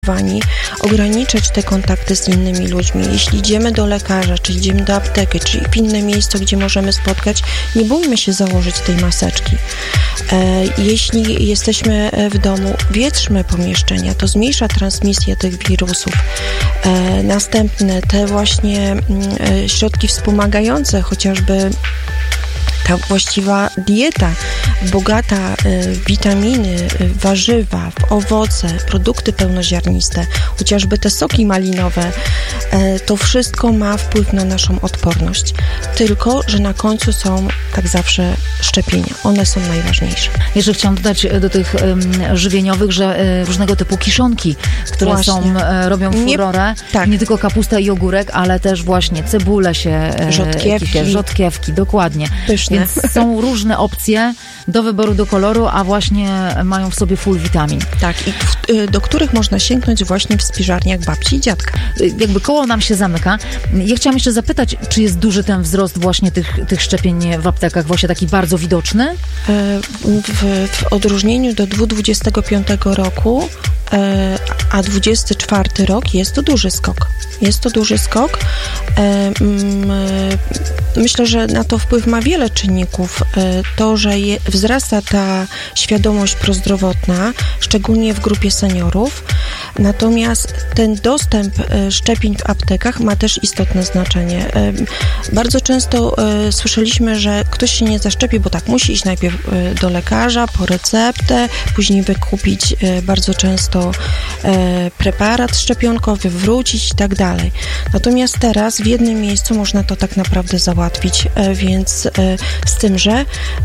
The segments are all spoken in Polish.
ograniczać te kontakty z innymi ludźmi. Jeśli idziemy do lekarza, czy idziemy do apteki, czy w inne miejsce, gdzie możemy spotkać, nie bójmy się założyć tej maseczki. Jeśli jesteśmy w domu, wietrzmy pomieszczenia, to zmniejsza transmisję tych wirusów. Następne, te właśnie środki wspomagające, chociażby ta właściwa dieta, bogata w witaminy, w warzywa, w owoce, produkty pełnoziarniste, chociażby te soki malinowe, to wszystko ma wpływ na naszą odporność. Tylko że na końcu są, tak zawsze, szczepienia. One są najważniejsze. Jeszcze chciałam dodać do tych żywieniowych, że różnego typu kiszonki, które robią furorę. Nie tylko kapusta i ogórek, ale też właśnie cebule rzodkiewki, dokładnie. Pyszne. Więc są różne opcje do wyboru, do koloru, a właśnie mają w sobie full witamin. Tak, i do których można sięgnąć właśnie w spiżarniach babci i dziadka. Jakby koło nam się zamyka. Ja chciałam jeszcze zapytać, czy jest duży ten wzrost właśnie tych szczepień w aptekach, właśnie taki bardzo widoczny? W odróżnieniu do 2025 roku, a 24 rok jest to duży skok. Myślę, że na to wpływ ma wiele czynników. To, że wzrasta ta świadomość prozdrowotna, szczególnie w grupie seniorów. Natomiast ten dostęp szczepień w aptekach ma też istotne znaczenie. Bardzo często słyszeliśmy, że ktoś się nie zaszczepi, bo tak, musi iść najpierw do lekarza po receptę, później wykupić bardzo często preparat szczepionkowy, wrócić i tak dalej. Natomiast teraz w jednym miejscu można to tak naprawdę załatwić, więc z tym, że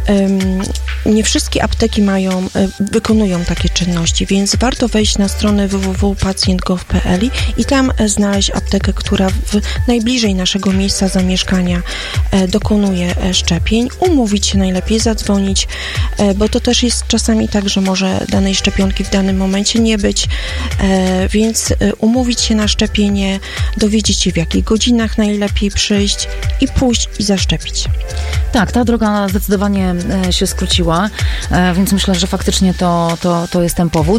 nie wszystkie apteki wykonują takie czynności, więc warto wejść na stronę www.pacjent.gov.pl i tam znaleźć aptekę, która najbliżej naszego miejsca zamieszkania dokonuje szczepień, umówić się najlepiej, zadzwonić, bo to też jest czasami tak, że może danej szczepionki w danym momencie nie być, więc umówić się na szczepienie, dowiedzieć się, w jakich godzinach najlepiej przyjść i pójść i zaszczepić. Tak, ta droga zdecydowanie się skróciła, więc myślę, że faktycznie to jest ten powód.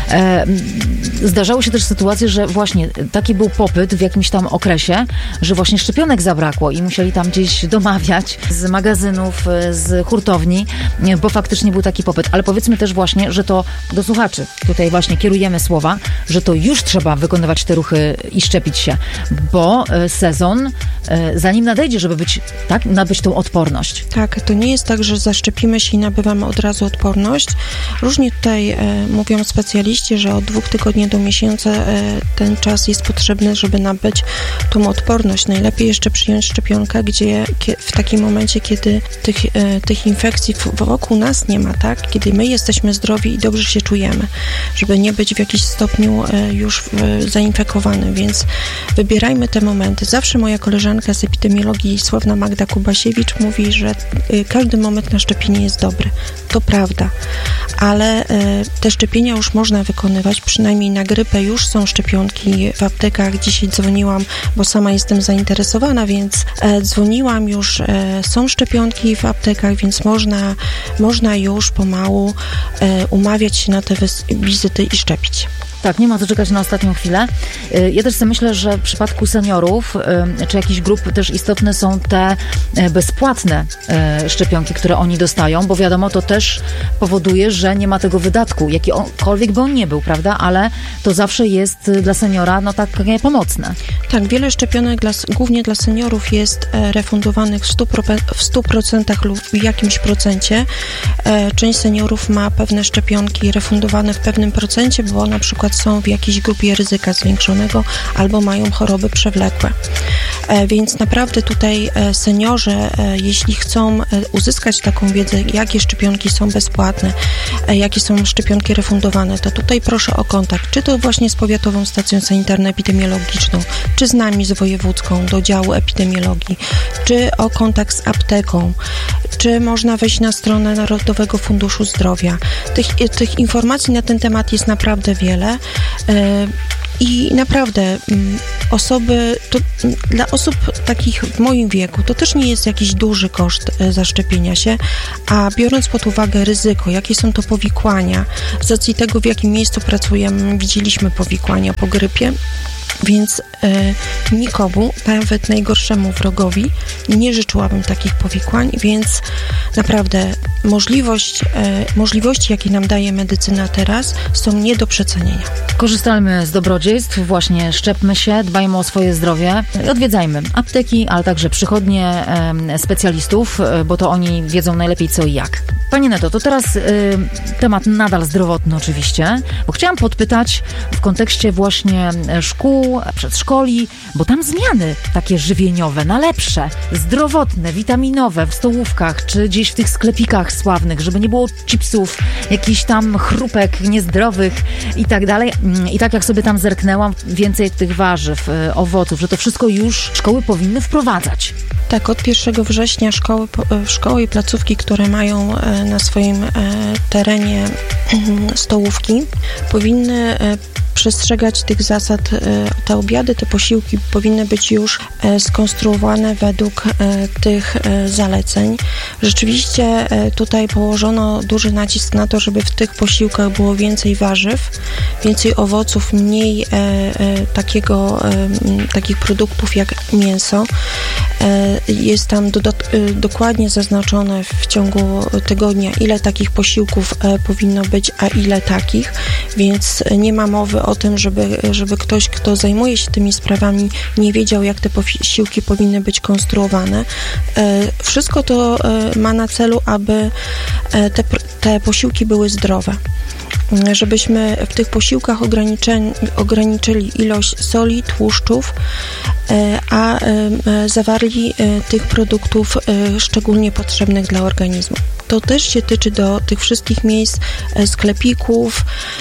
Zdarzały się też sytuacje, że właśnie taki był popyt w jakimś tam okresie, że właśnie szczepionek zabrakło i musieli tam gdzieś domawiać z magazynów, z hurtowni, bo faktycznie był taki popyt. Ale powiedzmy też właśnie, że to do słuchaczy, tutaj właśnie kierujemy słowa, że to już trzeba wykonywać te ruchy i szczepić się, bo sezon, zanim nadejdzie, żeby nabyć tą odporność. Tak, to nie jest tak, że zaszczepimy się i nabywamy od razu odporność. Różnie tutaj mówią specjaliści, że od 2 tygodni do miesiąca ten czas jest potrzebny, żeby nabyć tą odporność. Najlepiej jeszcze przyjąć szczepionkę, w takim momencie, kiedy tych infekcji wokół nas nie ma, tak? Kiedy my jesteśmy zdrowi i dobrze się czujemy, żeby nie być w jakiś stopniu już zainfekowanym, więc wybierajmy te momenty. Zawsze moja koleżanka z epidemiologii, sławna Magda Kubasiewicz, mówi, że każdy moment na szczepienie jest dobry. To prawda, ale te szczepienia już można wykonywać, przynajmniej na grypę już są szczepionki w aptekach. Dzisiaj dzwoniłam, bo sama jestem zainteresowana, więc dzwoniłam już, są szczepionki w aptekach, więc można już pomału umawiać się na te wizyty i szczepić. Tak, nie ma co czekać na ostatnią chwilę. Ja też sobie myślę, że w przypadku seniorów czy jakichś grup też istotne są te bezpłatne szczepionki, które oni dostają, bo wiadomo, to też powoduje, że nie ma tego wydatku, jakikolwiek by on nie był, prawda? Ale to zawsze jest dla seniora takie pomocne. Tak, wiele szczepionek głównie dla seniorów jest refundowanych w 100% lub w jakimś procencie. Część seniorów ma pewne szczepionki refundowane w pewnym procencie, bo na przykład są w jakiejś grupie ryzyka zwiększonego albo mają choroby przewlekłe. Więc naprawdę tutaj seniorzy, jeśli chcą uzyskać taką wiedzę, jakie szczepionki są bezpłatne, jakie są szczepionki refundowane, to tutaj proszę o kontakt, czy to właśnie z Powiatową Stacją Sanitarno-Epidemiologiczną, czy z nami, z wojewódzką, do działu epidemiologii, czy o kontakt z apteką, czy można wejść na stronę Narodowego Funduszu Zdrowia. Tych informacji na ten temat jest naprawdę wiele i naprawdę dla osób takich w moim wieku to też nie jest jakiś duży koszt zaszczepienia się, a biorąc pod uwagę ryzyko, jakie są to powikłania, z racji tego, w jakim miejscu pracujemy, widzieliśmy powikłania po grypie, więc nikomu, nawet najgorszemu wrogowi, nie życzyłabym takich powikłań, więc naprawdę możliwości, jakie nam daje medycyna teraz, są nie do przecenienia. Korzystajmy z dobrodziejstw, właśnie szczepmy się, dbajmy o swoje zdrowie i odwiedzajmy apteki, ale także przychodnie specjalistów, bo to oni wiedzą najlepiej co i jak. Pani Neto, to teraz temat nadal zdrowotny oczywiście, bo chciałam podpytać w kontekście właśnie szkół, przedszkoli, bo tam zmiany takie żywieniowe, na lepsze, zdrowotne, witaminowe w stołówkach, czy gdzieś w tych sklepikach sławnych, żeby nie było chipsów, jakichś tam chrupek niezdrowych i tak dalej. I tak jak sobie tam zerknęłam, więcej tych warzyw, owoców, że to wszystko już szkoły powinny wprowadzać. Tak, od 1 września szkoły i placówki, które mają na swoim terenie stołówki, powinny przestrzegać tych zasad. Te obiady, te posiłki powinny być już skonstruowane według tych zaleceń. Rzeczywiście tutaj położono duży nacisk na to, żeby w tych posiłkach było więcej warzyw, więcej owoców, mniej takich produktów jak mięso. Jest tam dokładnie zaznaczone w ciągu tygodnia, ile takich posiłków powinno być, a ile takich, więc nie ma mowy o tym, żeby ktoś, kto zajmuje się tymi sprawami, nie wiedział, jak te posiłki powinny być konstruowane. Wszystko to ma na celu, aby te posiłki były zdrowe. Żebyśmy w tych posiłkach ograniczyli ilość soli, tłuszczów, a zawarli tych produktów szczególnie potrzebnych dla organizmu. To też się tyczy do tych wszystkich miejsc, sklepików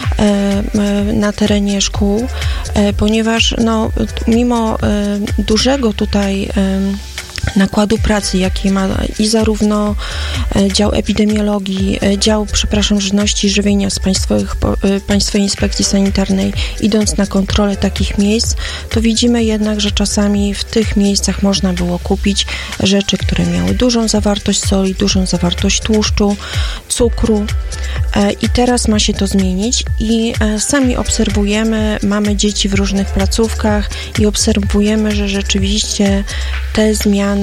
na terenie szkół, ponieważ mimo dużego tutaj nakładu pracy, jaki ma i zarówno dział epidemiologii, dział, żywności i żywienia z Państwowej Inspekcji Sanitarnej, idąc na kontrolę takich miejsc, to widzimy jednak, że czasami w tych miejscach można było kupić rzeczy, które miały dużą zawartość soli, dużą zawartość tłuszczu, cukru i teraz ma się to zmienić i sami obserwujemy, mamy dzieci w różnych placówkach i obserwujemy, że rzeczywiście te zmiany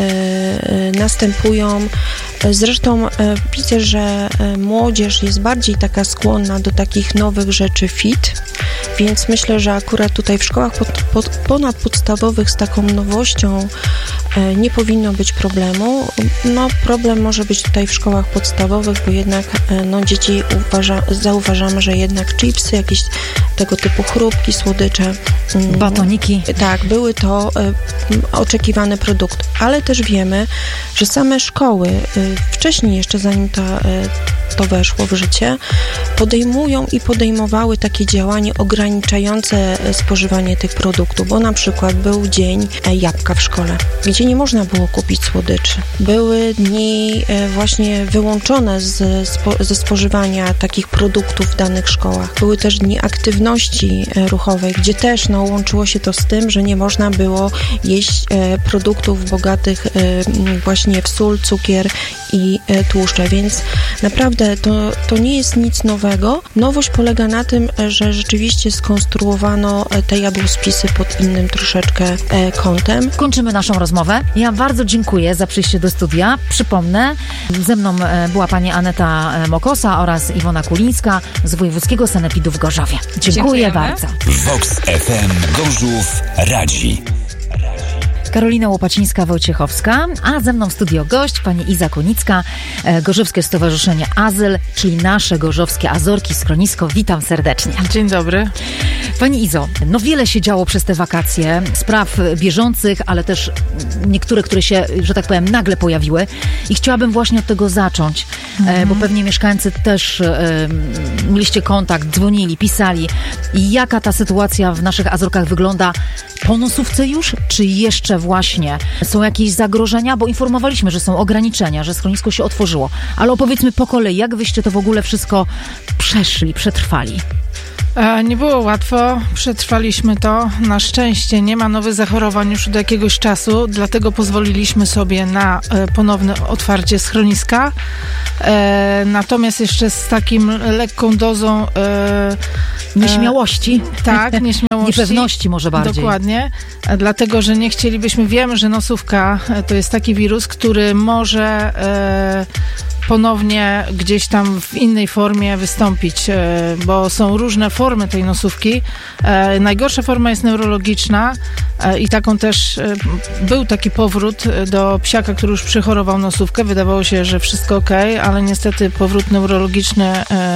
następują. Zresztą widzę, że młodzież jest bardziej taka skłonna do takich nowych rzeczy fit, więc myślę, że akurat tutaj w szkołach ponadpodstawowych z taką nowością nie powinno być problemu. Problem może być tutaj w szkołach podstawowych, bo jednak dzieci zauważamy, że jednak chipsy, jakieś tego typu chrupki, słodycze, batoniki. Tak, były to oczekiwane produkty, ale też wiemy, że same szkoły wcześniej jeszcze zanim to weszło w życie, podejmują i podejmowały takie działanie ograniczające spożywanie tych produktów, bo na przykład był dzień jabłka w szkole, gdzie nie można było kupić słodyczy. Były dni właśnie wyłączone ze spożywania takich produktów w danych szkołach. Były też dni aktywności ruchowej, gdzie też łączyło się to z tym, że nie można było jeść produktów bogatych właśnie w sól, cukier i tłuszcze, więc naprawdę to nie jest nic nowego. Nowość polega na tym, że rzeczywiście skonstruowano te jadłospisy pod innym troszeczkę kątem. Kończymy naszą rozmowę. Ja bardzo dziękuję za przyjście do studia. Przypomnę, ze mną była pani Aneta Mokosa oraz Iwona Kulińska z Wojewódzkiego Sanepidu w Gorzowie. Dziękuję bardzo. Vox FM Gorzów radzi. Karolina Łopacińska-Wojciechowska, a ze mną w studio gość, pani Iza Kunicka, Gorzowskie Stowarzyszenie Azyl, czyli nasze gorzowskie Azorki, schronisko. Witam serdecznie. Dzień dobry. Pani Izo, wiele się działo przez te wakacje, spraw bieżących, ale też niektóre, które się, że tak powiem, nagle pojawiły i chciałabym właśnie od tego zacząć, bo pewnie mieszkańcy też mieliście kontakt, dzwonili, pisali. I jaka ta sytuacja w naszych Azorkach wygląda po nosówce już, czy jeszcze właśnie są jakieś zagrożenia, bo informowaliśmy, że są ograniczenia, że schronisko się otworzyło, ale opowiedzmy po kolei, jak wyście to w ogóle wszystko przeszli, przetrwali. Nie było łatwo, przetrwaliśmy to. Na szczęście nie ma nowych zachorowań już od jakiegoś czasu, dlatego pozwoliliśmy sobie na ponowne otwarcie schroniska. Natomiast jeszcze z takim lekką dozą nieśmiałości. Tak, nieśmiałości. Niepewności może bardziej. Dokładnie, dlatego, że nie chcielibyśmy, wiemy, że nosówka to jest taki wirus, który może ponownie gdzieś tam w innej formie wystąpić, bo są różne formy tej nosówki. Najgorsza forma jest neurologiczna i taką też był taki powrót do psiaka, który już przechorował nosówkę. Wydawało się, że wszystko okej, ale niestety powrót neurologiczny,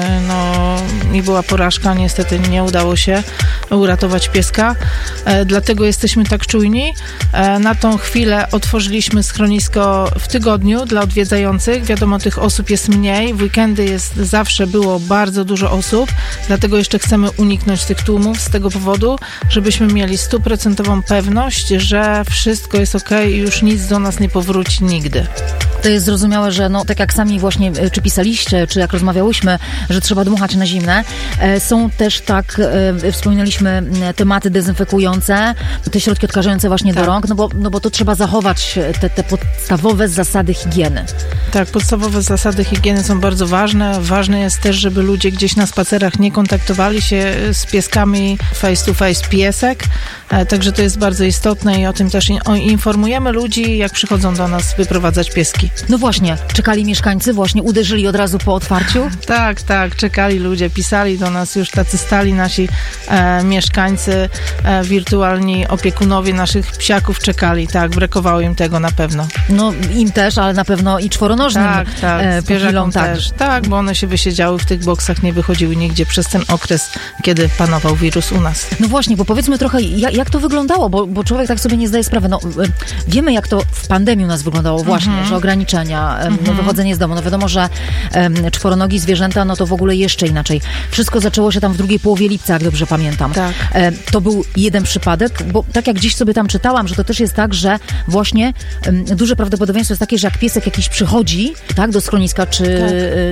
i była porażka. Niestety nie udało się uratować pieska. Dlatego jesteśmy tak czujni. Na tą chwilę otworzyliśmy schronisko w tygodniu dla odwiedzających. Wiadomo, tych osób jest mniej. W weekendy zawsze było bardzo dużo osób, dlatego jeszcze chcemy uniknąć tych tłumów z tego powodu, żebyśmy mieli 100% pewność, że wszystko jest okej i już nic do nas nie powróci nigdy. To jest zrozumiałe, że tak jak sami właśnie czy pisaliście, czy jak rozmawiałyśmy, że trzeba dmuchać na zimne. Są też wspominaliśmy tematy dezynfekujące, te środki odkażające właśnie do rąk, bo to trzeba zachować te podstawowe zasady higieny. Tak, podstawowe zasady higieny są bardzo ważne. Ważne jest też, żeby ludzie gdzieś na spacerach nie kontaktowali się z pieskami face to face piesek. Także to jest bardzo istotne i o tym też informujemy ludzi, jak przychodzą do nas wyprowadzać pieski. No właśnie, czekali mieszkańcy, właśnie uderzyli od razu po otwarciu? Tak, czekali ludzie, pisali do nas już tacy stali nasi mieszkańcy, wirtualni opiekunowie naszych psiaków czekali, brakowało im tego na pewno. No im też, ale na pewno i czworonożnym zwierzakom też. Tak, bo one się wysiedziały w tych boksach, nie wychodziły nigdzie przez ten okres, kiedy panował wirus u nas. No właśnie, bo powiedzmy trochę, jak to wyglądało, bo człowiek tak sobie nie zdaje sprawy. Wiemy, jak to w pandemii u nas wyglądało właśnie, że ograniczenia, wychodzenie z domu. No wiadomo, że czworonogi zwierzęta, to w ogóle jeszcze inaczej. Wszystko zaczęło się tam w drugiej połowie lipca, jak dobrze pamiętam. Tak. To był jeden przypadek, bo tak jak gdzieś sobie tam czytałam, że to też jest tak, że właśnie duże prawdopodobieństwo jest takie, że jak piesek jakiś przychodzi, do schroniska, czy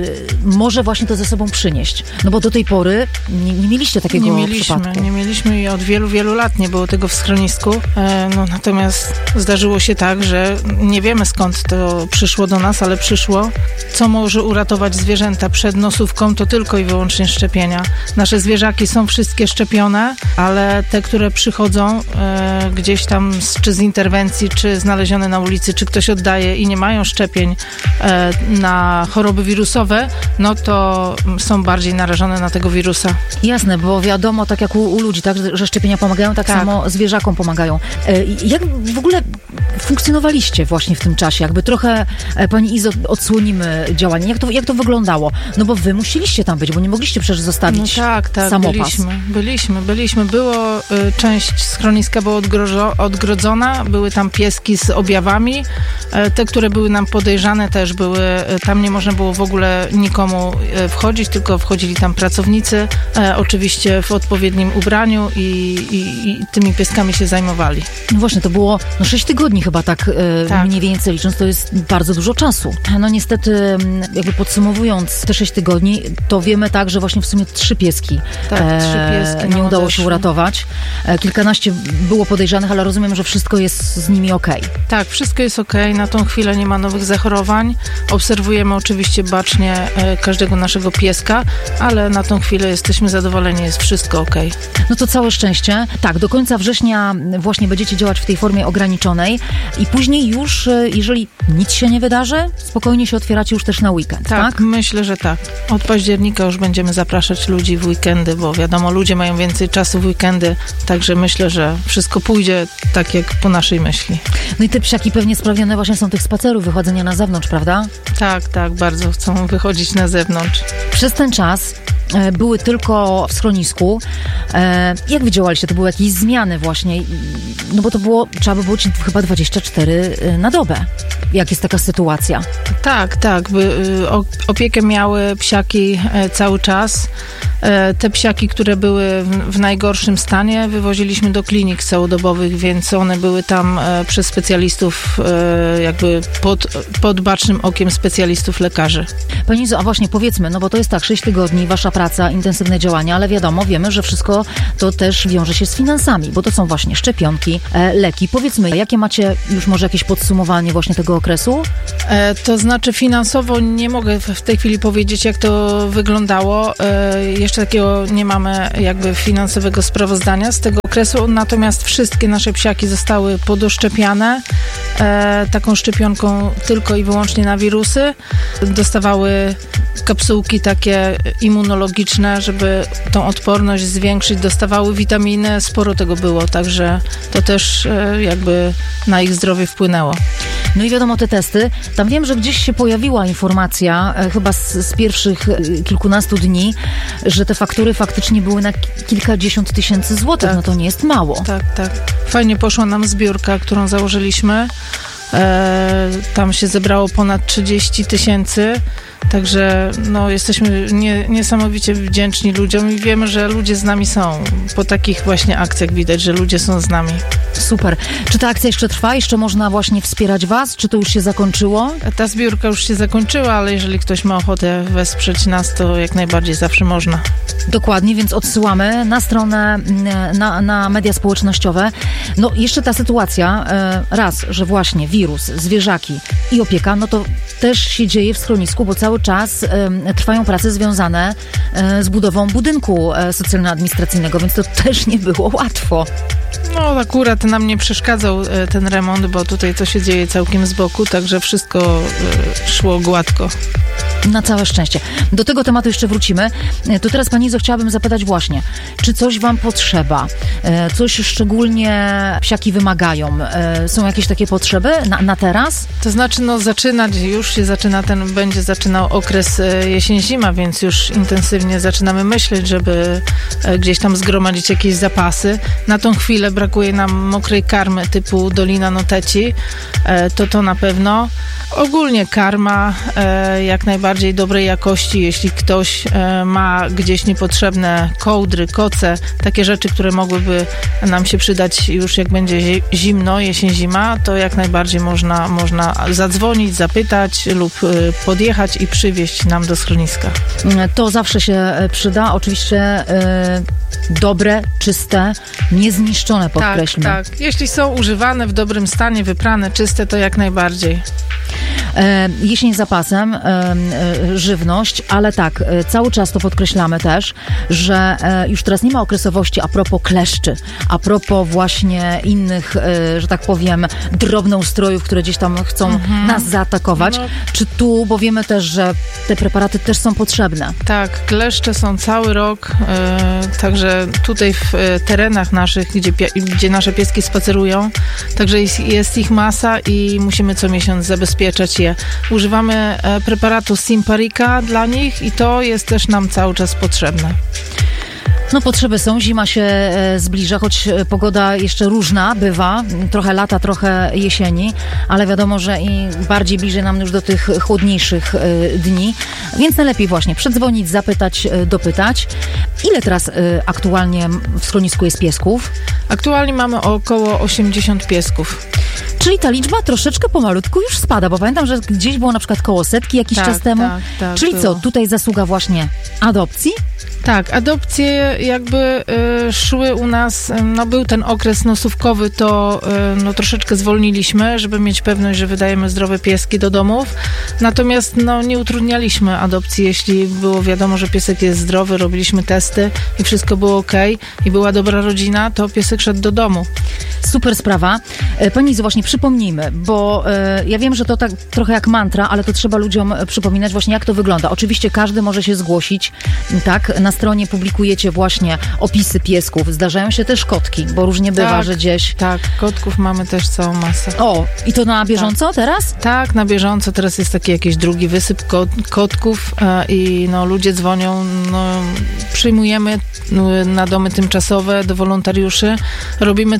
może właśnie to ze sobą przynieść. No bo do tej pory nie mieliście takiego przypadku. Nie mieliśmy i od wielu, wielu lat nie było tego w schronisku. Natomiast zdarzyło się tak, że nie wiemy skąd to przyszło do nas, ale przyszło. Co może uratować zwierzęta przed nosówką, to tylko i wyłącznie szczepienia. Nasze zwierzaki są wszystkie szczepione, ale te, które przychodzą gdzieś tam czy z interwencji, czy znalezione na ulicy, czy ktoś oddaje i nie mają szczepień na choroby wirusowe, to są bardziej narażone na tego wirusa. Jasne, bo wiadomo, tak jak u ludzi, tak, że szczepienia pomagają, tak samo zwierzakom pomagają. Jak w ogóle funkcjonowaliście właśnie w tym czasie? Jakby trochę, pani Izo, odsłonimy działanie. Jak to wyglądało? No bo wy musieliście tam być, bo nie mogliście przecież zostawić samopas. Byliśmy. Część schroniska była odgrodzona, były tam pieski z objawami. Te, które były nam podejrzane, też były, tam nie można było w ogóle nikomu wchodzić, tylko wchodzili tam pracownicy, oczywiście w odpowiednim ubraniu i tymi pieskami się zajmowali. No właśnie, to było 6 tygodni chyba tak mniej więcej licząc, to jest bardzo dużo czasu. No niestety, jakby podsumowując te 6 tygodni, to wiemy że właśnie w sumie 3 pieski, 3 pieski nie udało się uratować. Kilkanaście było podejrzanych, ale rozumiem, że wszystko jest z nimi okej. Tak, wszystko jest okej. Na tą chwilę nie ma nowych zachorowań. Obserwujemy oczywiście bacznie każdego naszego pieska, ale na tą chwilę jesteśmy zadowoleni, jest wszystko okej. No to całe szczęście. Tak, do końca września właśnie będziecie działać w tej formie ograniczonej i później już, jeżeli nic się nie wydarzy, spokojnie się otwieracie już też na weekend, tak? Myślę, że tak. Od października już będziemy zapraszać ludzi w weekendy, bo wiadomo, ludzie mają więcej czasu w weekendy, także myślę, że wszystko pójdzie tak jak po naszej myśli. No i te psiaki pewnie spragnione właśnie są tych spacerów, wychodzenia na zewnątrz, prawda? Tak, bardzo chcą wychodzić na zewnątrz. Przez ten czas były tylko w schronisku. Jak wy działaliście? To były jakieś zmiany właśnie? No bo trzeba by było chyba 24 na dobę. Jak jest taka sytuacja? Tak. Opiekę miały psiaki cały czas. Te psiaki, które były w najgorszym stanie, wywoziliśmy do klinik całodobowych. dobowych, więc one były tam przez specjalistów, jakby pod bacznym okiem specjalistów lekarzy. Pani Izo, a właśnie powiedzmy, no bo to jest tak, 6 tygodni, wasza praca, intensywne działania, ale wiadomo, wiemy, że wszystko to też wiąże się z finansami, bo to są właśnie szczepionki, leki. Powiedzmy, jakie macie już może jakieś podsumowanie właśnie tego okresu? To znaczy finansowo nie mogę w tej chwili powiedzieć, jak to wyglądało. Jeszcze takiego nie mamy jakby finansowego sprawozdania z tego okresu, natomiast wszystkie nasze psiaki zostały podoszczepiane taką szczepionką tylko i wyłącznie na wirusy. Dostawały kapsułki takie immunologiczne, żeby tą odporność zwiększyć. Dostawały witaminy, sporo tego było, także to też jakby na ich zdrowie wpłynęło. No i wiadomo, te testy. Tam wiem, że gdzieś się pojawiła informacja, chyba z pierwszych kilkunastu dni, że te faktury faktycznie były na kilkadziesiąt tysięcy złotych. Tak. No to nie jest mało. Tak. Fajnie poszła nam zbiórka, którą założyliśmy. Tam się zebrało ponad 30 000. Także jesteśmy niesamowicie wdzięczni ludziom i wiemy, że ludzie z nami są. Po takich właśnie akcjach widać, że ludzie są z nami. Super. Czy ta akcja jeszcze trwa? Jeszcze można właśnie wspierać was? Czy to już się zakończyło? Ta zbiórka już się zakończyła, ale jeżeli ktoś ma ochotę wesprzeć nas, to jak najbardziej zawsze można. Dokładnie, więc odsyłamy na stronę, na media społecznościowe. No jeszcze ta sytuacja, raz, że właśnie wirus, zwierzaki i opieka, no to też się dzieje w schronisku, bo cały czas trwają prace związane z budową budynku socjalno-administracyjnego, więc to też nie było łatwo. No akurat nam nie przeszkadzał ten remont, bo tutaj to się dzieje całkiem z boku, także wszystko szło gładko. Na całe szczęście. Do tego tematu jeszcze wrócimy. To teraz, Pani Izo, chciałabym zapytać właśnie, czy coś wam potrzeba? Coś szczególnie psiaki wymagają? Są jakieś takie potrzeby na teraz? To znaczy, będzie zaczynał okres jesień-zima, więc już intensywnie zaczynamy myśleć, żeby gdzieś tam zgromadzić jakieś zapasy. Na tą chwilę brakuje nam mokrej karmy typu Dolina Noteci. To na pewno. Ogólnie karma jak najbardziej dobrej jakości. Jeśli ktoś ma gdzieś niepotrzebne kołdry, koce, takie rzeczy, które mogłyby nam się przydać już jak będzie zimno, jesień-zima, to jak najbardziej można zadzwonić, zapytać lub podjechać i przywieźć nam do schroniska. To zawsze się przyda. Oczywiście dobre, czyste, niezniszczone, podkreślmy. Tak. Jeśli są używane w dobrym stanie, wyprane, czyste, to jak najbardziej. Jesień zapasem, żywność, ale tak, cały czas to podkreślamy też, że już teraz nie ma okresowości a propos kleszczy, a propos właśnie innych, że tak powiem, drobnoustrojów, które gdzieś tam chcą nas zaatakować. Czy tu, bo wiemy też, że te preparaty też są potrzebne. Tak, kleszcze są cały rok, także tutaj w terenach naszych, gdzie nasze pieski spacerują, także jest ich masa i musimy co miesiąc zabezpieczać je. Używamy preparatu Simparica dla nich i to jest też nam cały czas potrzebne. No potrzeby są, zima się zbliża, choć pogoda jeszcze różna bywa, trochę lata, trochę jesieni, ale wiadomo, że i bardziej bliżej nam już do tych chłodniejszych dni, więc najlepiej właśnie przedzwonić, zapytać, dopytać. Ile teraz aktualnie w schronisku jest piesków? Aktualnie mamy około 80 piesków. Czyli ta liczba troszeczkę pomalutku już spada, bo pamiętam, że gdzieś było na przykład koło 100 jakiś czas temu. Tak, czyli było. Co, tutaj zasługa właśnie adopcji? Tak, adopcje jakby szły u nas, był ten okres nosówkowy, to troszeczkę zwolniliśmy, żeby mieć pewność, że wydajemy zdrowe pieski do domów. Natomiast nie utrudnialiśmy adopcji, jeśli było wiadomo, że piesek jest zdrowy, robiliśmy testy i wszystko było okej i była dobra rodzina, to piesek szedł do domu. Super sprawa. Pani Izo, właśnie przypomnijmy, bo ja wiem, że to tak trochę jak mantra, ale to trzeba ludziom przypominać właśnie, jak to wygląda. Oczywiście każdy może się zgłosić, tak? Na stronie publikujecie właśnie opisy piesków. Zdarzają się też kotki, bo różnie bywa, że gdzieś... Tak, kotków mamy też całą masę. O, i to na bieżąco teraz? Tak, na bieżąco. Teraz jest taki jakiś drugi wysyp kotków i ludzie dzwonią, przyjmujemy na domy tymczasowe do wolontariuszy. Robimy co w naszej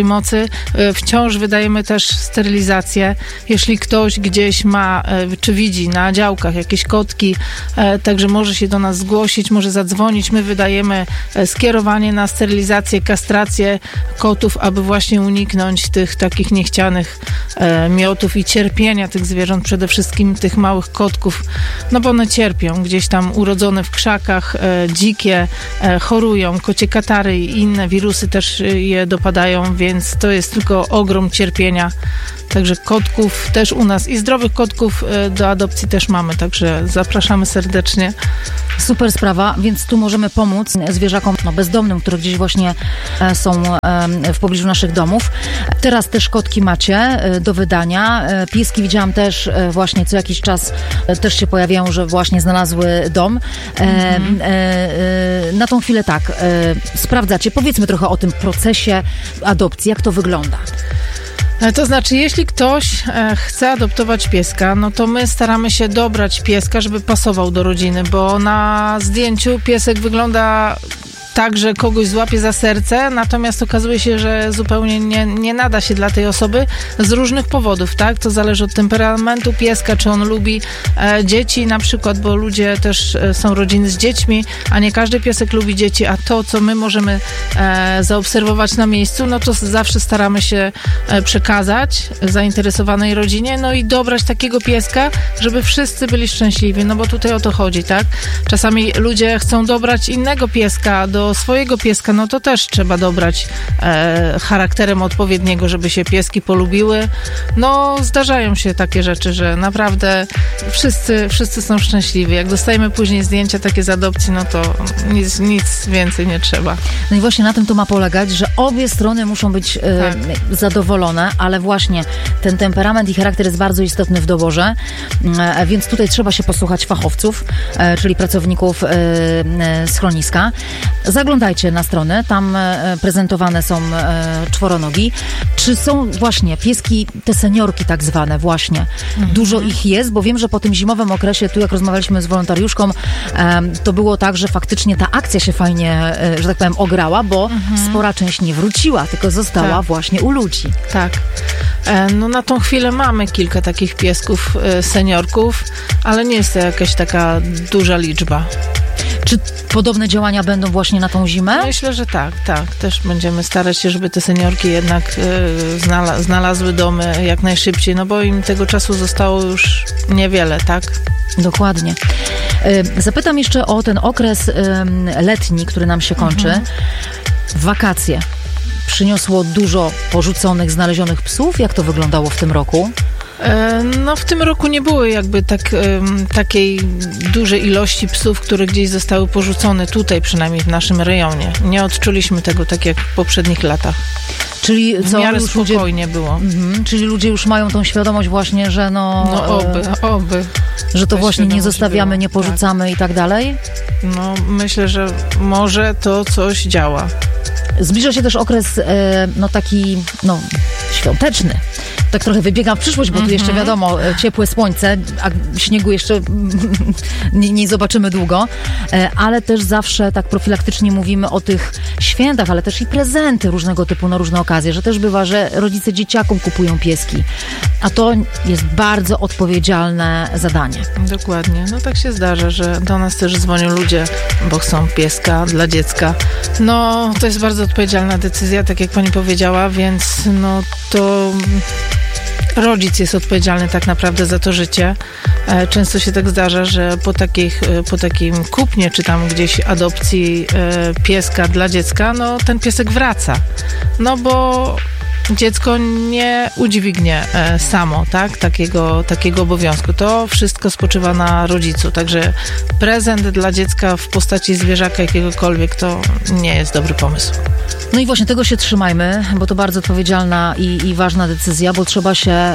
przemocy. Wciąż wydajemy też sterylizację. Jeśli ktoś gdzieś ma, czy widzi na działkach jakieś kotki, także może się do nas zgłosić, może zadzwonić. My wydajemy skierowanie na sterylizację, kastrację kotów, aby właśnie uniknąć tych takich niechcianych miotów i cierpienia tych zwierząt, przede wszystkim tych małych kotków, no bo one cierpią, gdzieś tam urodzone w krzakach, dzikie, chorują, kocie katary i inne wirusy też je dopadają, więc to jest tylko ogrom cierpienia. Także kotków też u nas i zdrowych kotków do adopcji też mamy, także zapraszamy serdecznie. Super sprawa, więc tu możemy pomóc zwierzakom bezdomnym, które gdzieś właśnie są w pobliżu naszych domów. Teraz też kotki macie do wydania. Pieski widziałam też właśnie co jakiś czas też się pojawiają, że właśnie znalazły dom. Na tą chwilę tak, sprawdzacie. Powiedzmy trochę o tym procesie adopcji, jak to wygląda. To znaczy, jeśli ktoś chce adoptować pieska, no to my staramy się dobrać pieska, żeby pasował do rodziny, bo na zdjęciu piesek wygląda tak, że kogoś złapie za serce, natomiast okazuje się, że zupełnie nie nada się dla tej osoby z różnych powodów, tak? To zależy od temperamentu pieska, czy on lubi dzieci na przykład, bo ludzie też są rodziny z dziećmi, a nie każdy piesek lubi dzieci, a to, co my możemy zaobserwować na miejscu, no to zawsze staramy się przekazać zainteresowanej rodzinie, no i dobrać takiego pieska, żeby wszyscy byli szczęśliwi, no bo tutaj o to chodzi, tak? Czasami ludzie chcą dobrać innego pieska do swojego pieska, no to też trzeba dobrać charakterem odpowiedniego, żeby się pieski polubiły. No, zdarzają się takie rzeczy, że naprawdę wszyscy są szczęśliwi. Jak dostajemy później zdjęcia takie z adopcji, no to nic więcej nie trzeba. No i właśnie na tym to ma polegać, że obie strony muszą być zadowolone, ale właśnie ten temperament i charakter jest bardzo istotny w doborze, więc tutaj trzeba się posłuchać fachowców, czyli pracowników schroniska. Zaglądajcie na stronę, tam prezentowane są czworonogi. Czy są właśnie pieski, te seniorki tak zwane właśnie? Dużo ich jest, bo wiem, że po tym zimowym okresie, tu jak rozmawialiśmy z wolontariuszką, to było tak, że faktycznie ta akcja się fajnie, że tak powiem, ograła, bo spora część nie wróciła, tylko została właśnie u ludzi. Tak. No na tą chwilę mamy kilka takich piesków seniorków, ale nie jest to jakaś taka duża liczba. Czy podobne działania będą właśnie na tą zimę? Myślę, że tak. Też będziemy starać się, żeby te seniorki jednak znalazły domy jak najszybciej, no bo im tego czasu zostało już niewiele, tak? Dokładnie. Zapytam jeszcze o ten okres letni, który nam się kończy. Wakacje. Przyniosło dużo porzuconych, znalezionych psów. Jak to wyglądało w tym roku? No w tym roku nie było jakby takiej dużej ilości psów, które gdzieś zostały porzucone tutaj, przynajmniej w naszym rejonie. Nie odczuliśmy tego tak jak w poprzednich latach. Czyli w miarę spokojnie było. Czyli ludzie już mają tą świadomość właśnie, że oby. Że to właśnie nie zostawiamy, nie porzucamy i tak dalej? No myślę, że może to coś działa. Zbliża się też okres taki świąteczny. Tak trochę wybiegam w przyszłość, bo tu jeszcze wiadomo, ciepłe słońce, a śniegu jeszcze nie zobaczymy długo, ale też zawsze tak profilaktycznie mówimy o tych świętach, ale też i prezenty różnego typu na różne okazje, że też bywa, że rodzice dzieciakom kupują pieski, a to jest bardzo odpowiedzialne zadanie. Dokładnie. No tak się zdarza, że do nas też dzwonią ludzie, bo chcą pieska dla dziecka. No to jest bardzo odpowiedzialna decyzja, tak jak pani powiedziała, więc no to rodzic jest odpowiedzialny tak naprawdę za to życie. Często się tak zdarza, że po takim kupnie, czy tam gdzieś adopcji pieska dla dziecka, no ten piesek wraca. No bo dziecko nie udźwignie samo, tak? Takiego obowiązku. To wszystko spoczywa na rodzicu. Także prezent dla dziecka w postaci zwierzaka jakiegokolwiek to nie jest dobry pomysł. No i właśnie tego się trzymajmy, bo to bardzo odpowiedzialna i ważna decyzja, bo trzeba się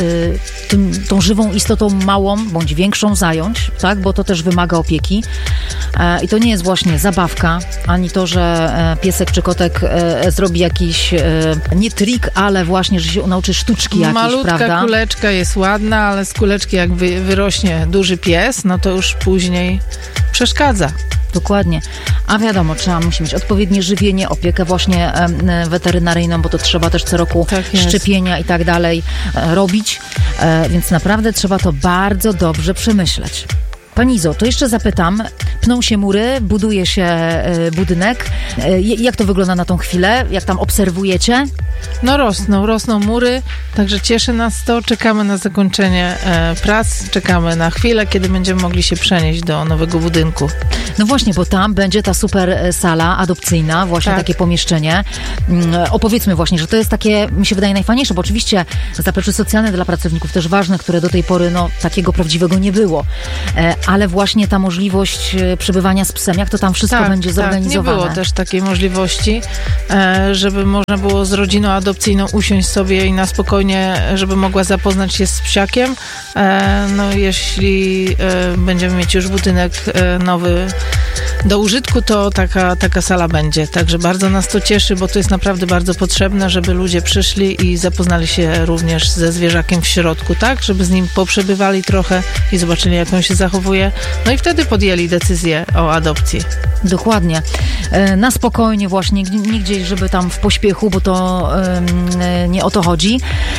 tą żywą istotą małą bądź większą zająć, tak? Bo to też wymaga opieki. I to nie jest właśnie zabawka, ani to, że piesek czy kotek zrobi jakiś nie trik, ale właśnie, że się nauczy sztuczki jakieś, malutka prawda? Kuleczka jest ładna, ale z kuleczki jak wyrośnie duży pies, no to już później przeszkadza. Dokładnie. A wiadomo, musi mieć odpowiednie żywienie, opiekę właśnie weterynaryjną, bo to trzeba też co roku szczepienia i tak dalej robić. Więc naprawdę trzeba to bardzo dobrze przemyśleć. Pani Izo, to jeszcze zapytam. Pną się mury, buduje się budynek. Jak to wygląda na tą chwilę? Jak tam obserwujecie? No rosną mury, także cieszy nas to. Czekamy na zakończenie prac, czekamy na chwilę, kiedy będziemy mogli się przenieść do nowego budynku. No właśnie, bo tam będzie ta super sala adopcyjna, właśnie takie pomieszczenie. Opowiedzmy właśnie, że to jest takie, mi się wydaje, najfajniejsze, bo oczywiście zaplecze socjalne dla pracowników też ważne, które do tej pory takiego prawdziwego nie było. Ale właśnie ta możliwość przebywania z psem, jak to tam wszystko będzie zorganizowane? Nie było też takiej możliwości, żeby można było z rodziną adopcyjną usiąść sobie i na spokojnie, żeby mogła zapoznać się z psiakiem. No jeśli będziemy mieć już budynek nowy do użytku, to taka sala będzie. Także bardzo nas to cieszy, bo to jest naprawdę bardzo potrzebne, żeby ludzie przyszli i zapoznali się również ze zwierzakiem w środku, tak? Żeby z nim poprzebywali trochę i zobaczyli, jak on się zachowuje. No i wtedy podjęli decyzję o adopcji. Dokładnie. Na spokojnie właśnie, nie gdzieś, żeby tam w pośpiechu, bo to nie o to chodzi.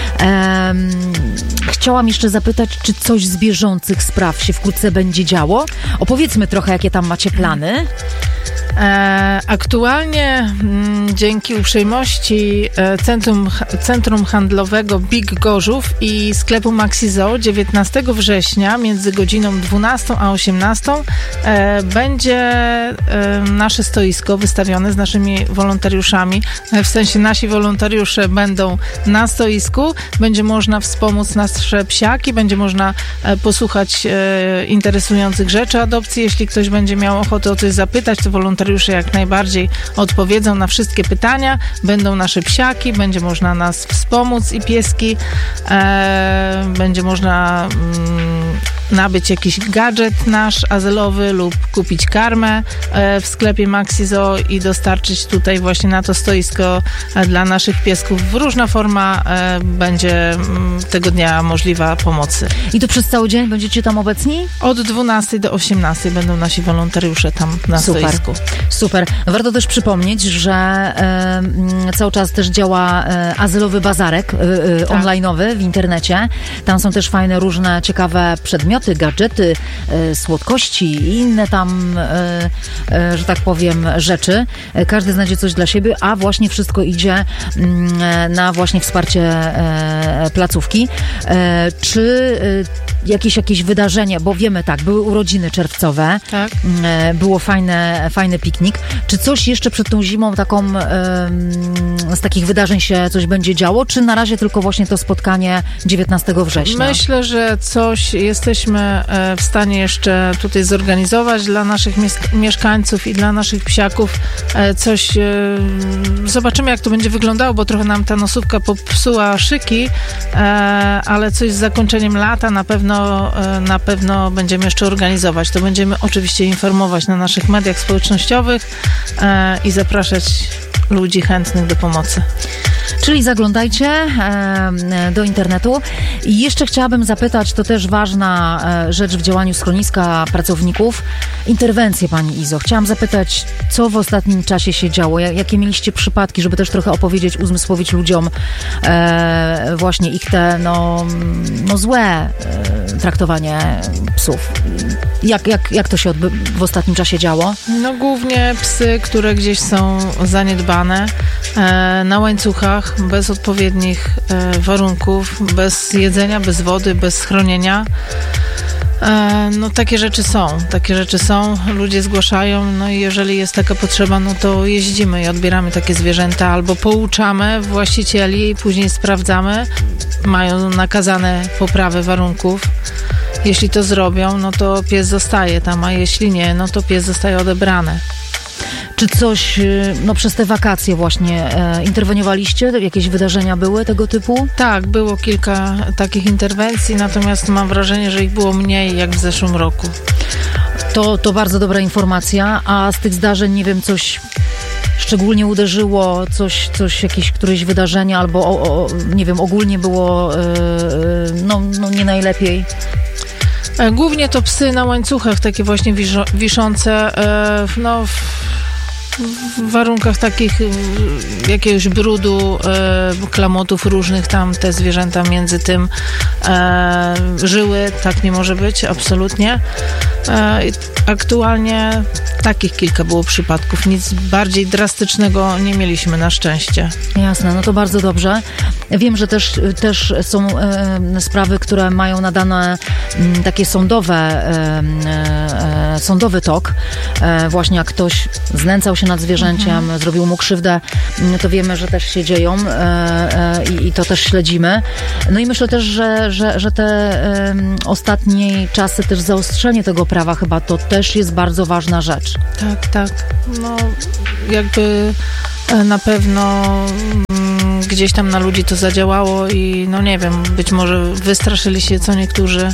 Chciałam jeszcze zapytać, czy coś z bieżących spraw się wkrótce będzie działo? Opowiedzmy trochę, jakie tam macie plany. Aktualnie dzięki uprzejmości Centrum Handlowego Big Gorzów i sklepu Maxi Zoo 19 września między godziną 12 a 18 będzie nasze stoisko wystawione z naszymi wolontariuszami. W sensie nasi wolontariusze będą na stoisku, będzie można wspomóc nasze psiaki, będzie można posłuchać interesujących rzeczy adopcji. Jeśli ktoś będzie miał ochotę o coś zapytać, to wolontariusze jak najbardziej odpowiedzą na wszystkie pytania. Będą nasze psiaki, będzie można nas wspomóc i pieski. Będzie można nabyć jakiś gadżet nasz azylowy lub kupić karmę w sklepie Maxi Zoo i dostarczyć tutaj właśnie na to stoisko dla naszych piesków. Różna forma będzie tego dnia możliwa pomocy. I to przez cały dzień będziecie tam obecni? Od 12 do 18 będą nasi wolontariusze tam na stoisku. Super. Warto też przypomnieć, że cały czas też działa azylowy bazarek online'owy w internecie. Tam są też fajne, różne ciekawe przedmioty, gadżety, słodkości i inne tam, że tak powiem, rzeczy. Każdy znajdzie coś dla siebie, a właśnie wszystko idzie na właśnie wsparcie placówki. Czy jakieś wydarzenie, bo wiemy tak, były urodziny czerwcowe, tak. Było fajny piknik. Czy coś jeszcze przed tą zimą taką z takich wydarzeń się coś będzie działo, czy na razie tylko właśnie to spotkanie 19 września? Myślę, że coś jesteśmy w stanie jeszcze tutaj zorganizować dla naszych mieszkańców i dla naszych psiaków. Coś zobaczymy, jak to będzie wyglądało, bo trochę nam ta nosówka popsuła szyki, ale coś z zakończeniem lata na pewno będziemy jeszcze organizować. To będziemy oczywiście informować na naszych mediach społecznościowych i zapraszać ludzi chętnych do pomocy. Czyli zaglądajcie do internetu. I jeszcze chciałabym zapytać, to też ważna rzecz w działaniu schroniska pracowników, interwencje, pani Izo. Chciałam zapytać, co w ostatnim czasie się działo? Jakie mieliście przypadki, żeby też trochę opowiedzieć, uzmysłowić ludziom właśnie ich te złe traktowanie psów. Jak to się w ostatnim czasie działo? No głównie psy, które gdzieś są zaniedbane na łańcuchach, bez odpowiednich warunków, bez jedzenia, bez wody, bez schronienia. No takie rzeczy są, ludzie zgłaszają, no i jeżeli jest taka potrzeba, no to jeździmy i odbieramy takie zwierzęta albo pouczamy właścicieli i później sprawdzamy, mają nakazane poprawy warunków. Jeśli to zrobią, no to pies zostaje tam, a jeśli nie, no to pies zostaje odebrany. Czy coś, przez te wakacje właśnie interweniowaliście? Jakieś wydarzenia były tego typu? Tak, było kilka takich interwencji, natomiast mam wrażenie, że ich było mniej jak w zeszłym roku. To bardzo dobra informacja, a z tych zdarzeń, nie wiem, coś szczególnie uderzyło, któreś wydarzenie albo nie wiem, ogólnie było nie najlepiej? Głównie to psy na łańcuchach, takie właśnie wiszące, w warunkach takich jakiegoś brudu, klamotów różnych, tam te zwierzęta między tym żyły. Tak nie może być, absolutnie. Aktualnie takich kilka było przypadków. Nic bardziej drastycznego nie mieliśmy, na szczęście. Jasne, no to bardzo dobrze. Wiem, że też są sprawy, które mają nadane takie sądowy tok. Właśnie jak ktoś znęcał się nad zwierzęciem, zrobił mu krzywdę, to wiemy, że też się dzieją i to też śledzimy. No i myślę też, że te ostatnie czasy, też zaostrzenie tego prawa chyba to też jest bardzo ważna rzecz. Tak. No jakby na pewno gdzieś tam na ludzi to zadziałało i no nie wiem, być może wystraszyli się co niektórzy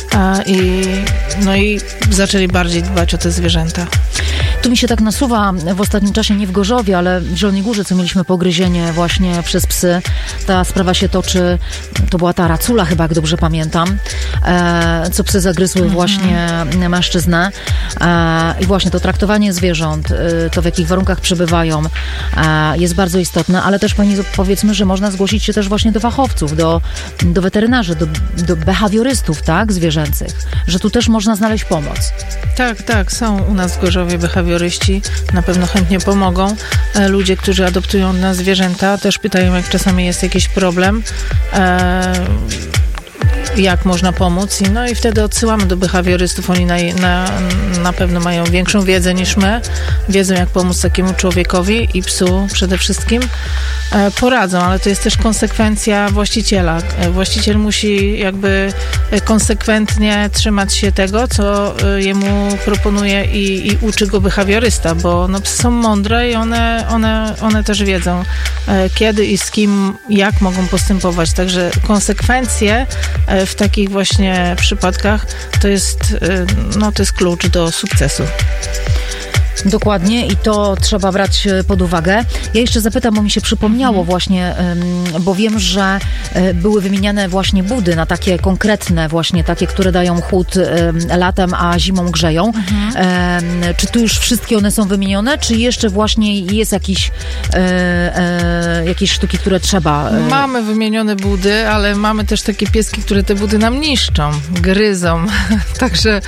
i zaczęli bardziej dbać o te zwierzęta. Tu mi się tak nasuwa w ostatnim czasie, nie w Gorzowie, ale w Zielonej Górze, co mieliśmy pogryzienie właśnie przez psy. Ta sprawa się toczy, to była ta racula chyba, jak dobrze pamiętam, co psy zagryzły właśnie mężczyznę. I właśnie to traktowanie zwierząt, to w jakich warunkach przebywają, jest bardzo istotne, ale też pani powiedzmy, że można zgłosić się też właśnie do fachowców, do weterynarzy, do behawiorystów, tak, zwierzęcych, że tu też można znaleźć pomoc. Tak, są u nas w Gorzowie behawioryści, na pewno chętnie pomogą. Ludzie, którzy adoptują na zwierzęta, też pytają, jak czasami jest jakiś problem, jak można pomóc. I wtedy odsyłamy do behawiorystów. Oni na pewno mają większą wiedzę niż my. Wiedzą, jak pomóc takiemu człowiekowi i psu przede wszystkim. Poradzą, ale to jest też konsekwencja właściciela. Właściciel musi jakby konsekwentnie trzymać się tego, co jemu proponuje i uczy go behawiorysta, bo psy są mądre i one też wiedzą, kiedy i z kim, jak mogą postępować. Także konsekwencje w takich właśnie przypadkach to jest klucz do sukcesu. Dokładnie i to trzeba brać pod uwagę. Ja jeszcze zapytam, bo mi się przypomniało właśnie, bo wiem, że były wymieniane właśnie budy na takie konkretne, właśnie takie, które dają chłód latem, a zimą grzeją. Czy tu już wszystkie one są wymienione, czy jeszcze właśnie jest jakieś sztuki, które trzeba... Mamy wymienione budy, ale mamy też takie pieski, które te budy nam niszczą, gryzą. Także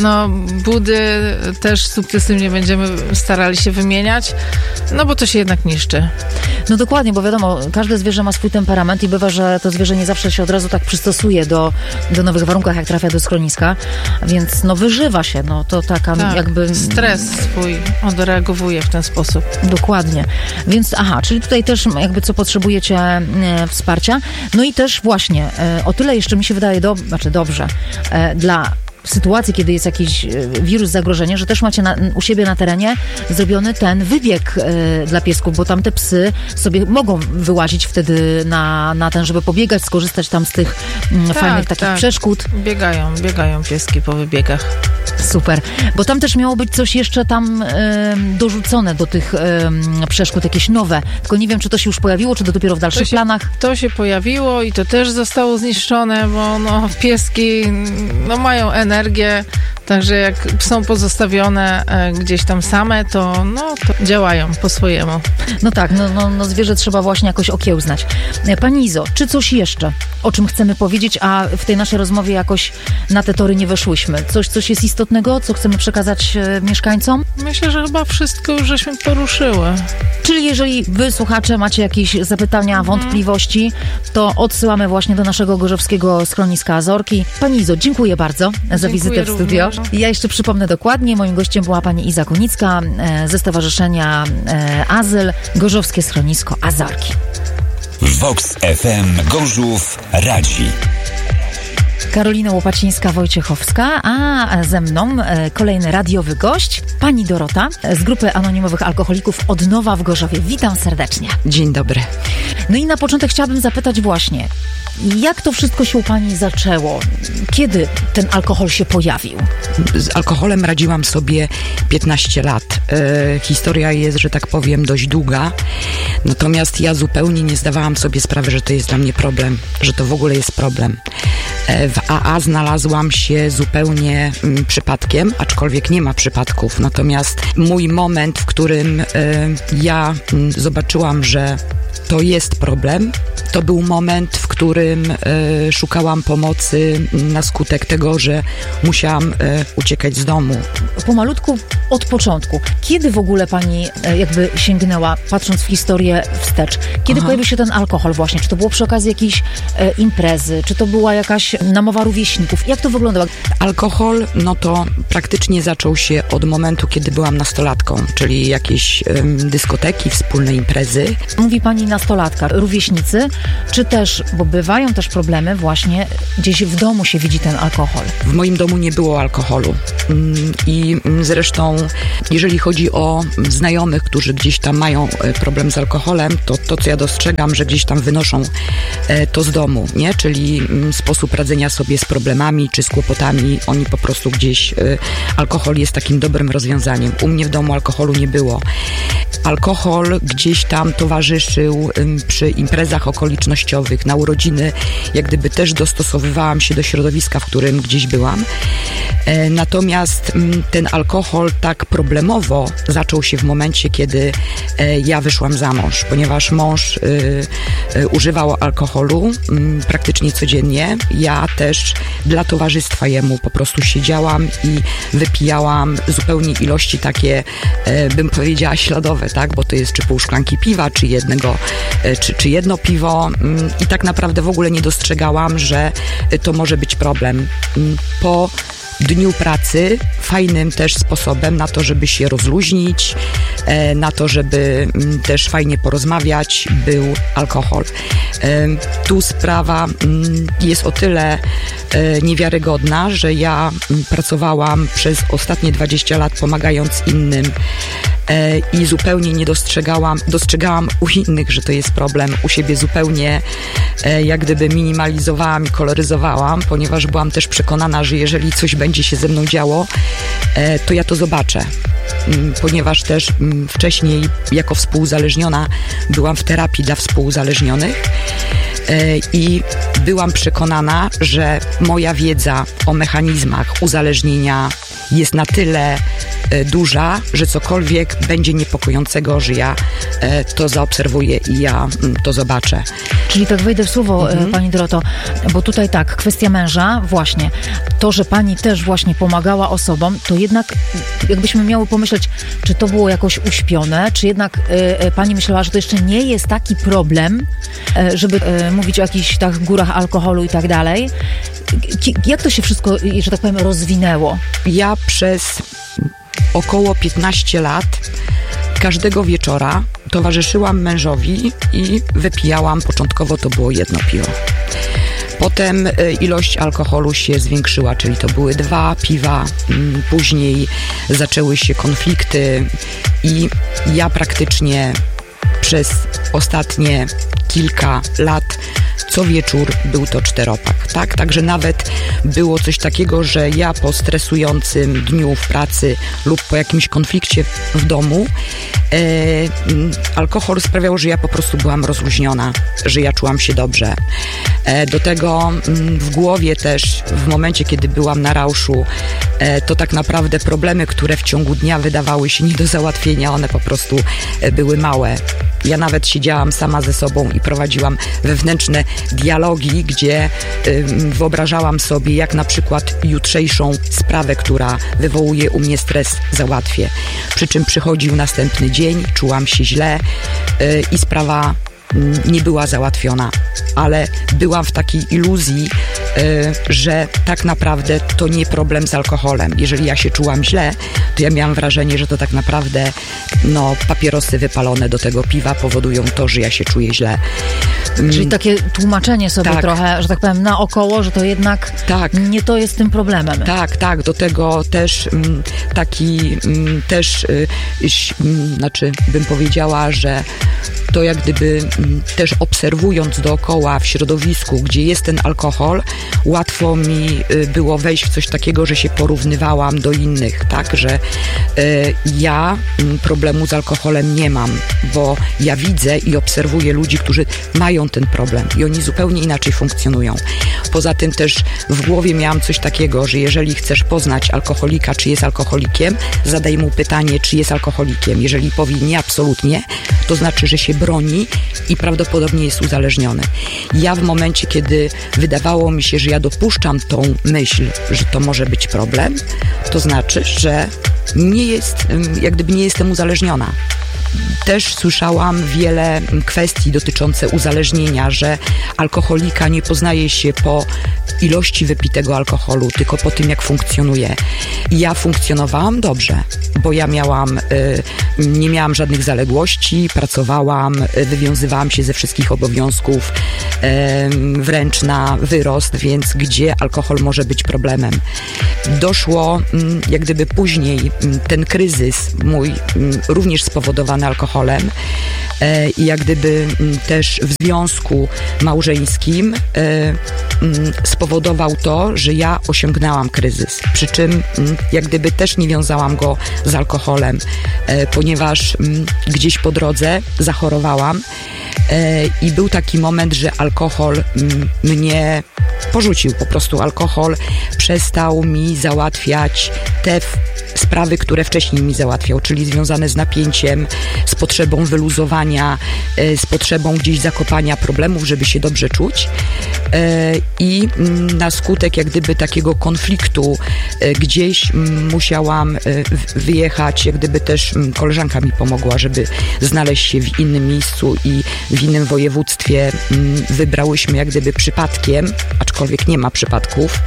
budy też sukcesywnie będziemy starali się wymieniać, bo to się jednak niszczy. No dokładnie, bo wiadomo, każde zwierzę ma swój temperament i bywa, że to zwierzę nie zawsze się od razu tak przystosuje do nowych warunków, jak trafia do schroniska, więc wyżywa się, to taka jakby... Stres swój odreagowuje w ten sposób. Dokładnie. Więc czyli tutaj też jakby co potrzebujecie wsparcia. No i też właśnie, o tyle jeszcze mi się wydaje dobrze, dla sytuacji, kiedy jest jakiś wirus, zagrożenie, że też macie u siebie na terenie zrobiony ten wybieg dla piesków, bo tam te psy sobie mogą wyłazić wtedy na ten, żeby pobiegać, skorzystać tam z tych fajnych takich przeszkód. Biegają pieski po wybiegach. Super, bo tam też miało być coś jeszcze tam dorzucone do tych przeszkód, jakieś nowe. Tylko nie wiem, czy to się już pojawiło, czy to dopiero w dalszych planach. To się pojawiło i to też zostało zniszczone, bo pieski mają energię, także jak są pozostawione gdzieś tam same, to działają po swojemu. No tak, zwierzę trzeba właśnie jakoś okiełznać. Pani Izo, czy coś jeszcze, o czym chcemy powiedzieć, a w tej naszej rozmowie jakoś na te tory nie weszłyśmy? Coś jest istotnego, co chcemy przekazać mieszkańcom? Myślę, że chyba wszystko już żeśmy poruszyły. Czyli jeżeli wy, słuchacze, macie jakieś zapytania, wątpliwości, to odsyłamy właśnie do naszego gorzowskiego schroniska Azorki. Pani Izo, dziękuję bardzo za wizytę w studio. Ja jeszcze przypomnę dokładnie, moim gościem była pani Iza Kunicka ze Stowarzyszenia Azyl, Gorzowskie Schronisko Azorki. Vox FM Gorzów radzi. Karolina Łopacińska-Wojciechowska, a ze mną kolejny radiowy gość, pani Dorota z grupy anonimowych alkoholików Odnowa w Gorzowie. Witam serdecznie. Dzień dobry. No i na początek chciałabym zapytać właśnie, Jak to wszystko się u pani zaczęło? Kiedy ten alkohol się pojawił? Z alkoholem radziłam sobie 15 lat. Historia jest, że tak powiem, dość długa. Natomiast ja zupełnie nie zdawałam sobie sprawy, że to jest dla mnie problem, że to w ogóle jest problem. W AA znalazłam się zupełnie przypadkiem, aczkolwiek nie ma przypadków. Natomiast mój moment, w którym ja zobaczyłam, że to jest problem, to był moment, w którym szukałam pomocy na skutek tego, że musiałam uciekać z domu. Pomalutku od początku. Kiedy w ogóle pani jakby sięgnęła, patrząc w historię wstecz? Kiedy pojawił się ten alkohol właśnie? Czy to było przy okazji jakiejś imprezy? Czy to była jakaś namowa rówieśników? Jak to wyglądało? Alkohol, no to praktycznie zaczął się od momentu, kiedy byłam nastolatką, czyli jakieś dyskoteki, wspólne imprezy. Mówi pani nastolatka, rówieśnicy, czy też, bo bywają też problemy właśnie, gdzieś w domu się widzi ten alkohol. W moim domu nie było alkoholu i zresztą jeżeli chodzi o znajomych, którzy gdzieś tam mają problem z alkoholem, to co ja dostrzegam, że gdzieś tam wynoszą to z domu, nie? Czyli sposób radzenia sobie z problemami czy z kłopotami, oni po prostu gdzieś, alkohol jest takim dobrym rozwiązaniem. U mnie w domu alkoholu nie było. Alkohol gdzieś tam towarzyszył przy imprezach okolicznościowych, na urodziny, jak gdyby też dostosowywałam się do środowiska, w którym gdzieś byłam. Natomiast ten alkohol tak problemowo zaczął się w momencie, kiedy ja wyszłam za mąż, ponieważ mąż używał alkoholu praktycznie codziennie. Ja też dla towarzystwa jemu po prostu siedziałam i wypijałam zupełnie ilości takie, bym powiedziała, śladowe, tak? Bo to jest czy pół szklanki piwa, czy jedno piwo i tak naprawdę w ogóle nie dostrzegałam, że to może być problem. Po dniu pracy fajnym też sposobem na to, żeby się rozluźnić, na to, żeby też fajnie porozmawiać, był alkohol. Tu sprawa jest o tyle niewiarygodna, że ja pracowałam przez ostatnie 20 lat pomagając innym i zupełnie nie dostrzegałam u innych, że to jest problem. U siebie zupełnie jak gdyby minimalizowałam i koloryzowałam, ponieważ byłam też przekonana, że jeżeli coś będzie się ze mną działo, to ja to zobaczę. Ponieważ też wcześniej jako współuzależniona byłam w terapii dla współuzależnionych i byłam przekonana, że moja wiedza o mechanizmach uzależnienia jest na tyle duża, że cokolwiek będzie niepokojącego, że ja to zaobserwuję i ja to zobaczę. Czyli tak wejdę w słowo, pani Doroto, bo tutaj tak, kwestia męża, właśnie, to, że pani też właśnie pomagała osobom, to jednak jakbyśmy miały pomyśleć, czy to było jakoś uśpione, czy jednak pani myślała, że to jeszcze nie jest taki problem, żeby mówić o jakichś tak górach alkoholu i tak dalej. Jak to się wszystko, że tak powiem, rozwinęło? Ja przez około 15 lat każdego wieczora towarzyszyłam mężowi i wypijałam, początkowo to było jedno piwo. Potem ilość alkoholu się zwiększyła, czyli to były 2 piwa, później zaczęły się konflikty i ja praktycznie przez ostatnie kilka lat co wieczór był to 4-pak, tak? Także nawet było coś takiego, że ja po stresującym dniu w pracy lub po jakimś konflikcie w domu alkohol sprawiał, że ja po prostu byłam rozluźniona, że ja czułam się dobrze. Do tego w głowie też, w momencie, kiedy byłam na rauszu, to tak naprawdę problemy, które w ciągu dnia wydawały się nie do załatwienia, one po prostu były małe. Ja nawet siedziałam sama ze sobą i prowadziłam wewnętrzne dialogi, gdzie wyobrażałam sobie, jak na przykład jutrzejszą sprawę, która wywołuje u mnie stres, załatwię. Przy czym przychodził następny dzień, czułam się źle i sprawa nie była załatwiona, ale byłam w takiej iluzji, że tak naprawdę to nie problem z alkoholem. Jeżeli ja się czułam źle, to ja miałam wrażenie, że to tak naprawdę papierosy wypalone do tego piwa powodują to, że ja się czuję źle. Czyli takie tłumaczenie sobie trochę, że tak powiem, naokoło, że to jednak nie to jest tym problemem. Tak. Do tego też bym powiedziała, że to jak gdyby też obserwując dookoła w środowisku, gdzie jest ten alkohol, łatwo mi było wejść w coś takiego, że się porównywałam do innych, tak, że ja problemu z alkoholem nie mam, bo ja widzę i obserwuję ludzi, którzy mają ten problem i oni zupełnie inaczej funkcjonują. Poza tym też w głowie miałam coś takiego, że jeżeli chcesz poznać alkoholika, czy jest alkoholikiem, zadaj mu pytanie, czy jest alkoholikiem. Jeżeli powie nie, absolutnie, to znaczy, że się broni i prawdopodobnie jest uzależniony. Ja w momencie, kiedy wydawało mi się, że ja dopuszczam tą myśl, że to może być problem, to znaczy, że nie jest, jak gdyby nie jestem uzależniona. Też słyszałam wiele kwestii dotyczących uzależnienia, że alkoholika nie poznaje się po ilości wypitego alkoholu, tylko po tym, jak funkcjonuje. I ja funkcjonowałam dobrze, bo ja nie miałam żadnych zaległości, pracowałam, wywiązywałam się ze wszystkich obowiązków, wręcz na wyrost, więc gdzie alkohol może być problemem? Doszło jak gdyby później ten kryzys mój, również spowodowany alkoholem, i jak gdyby też w związku małżeńskim spowodował to, że ja osiągnęłam kryzys. Przy czym jak gdyby też nie wiązałam go z alkoholem, ponieważ gdzieś po drodze zachorowałam i był taki moment, że alkohol mnie porzucił. Po prostu alkohol przestał mi załatwiać te sprawy, które wcześniej mi załatwiał, czyli związane z napięciem, z potrzebą wyluzowania, z potrzebą gdzieś zakopania problemów, żeby się dobrze czuć. I na skutek jak gdyby takiego konfliktu gdzieś musiałam wyjechać, jak gdyby też koleżanka mi pomogła, żeby znaleźć się w innym miejscu i w innym województwie. Wybrałyśmy jak gdyby przypadkiem, aczkolwiek nie ma przypadków.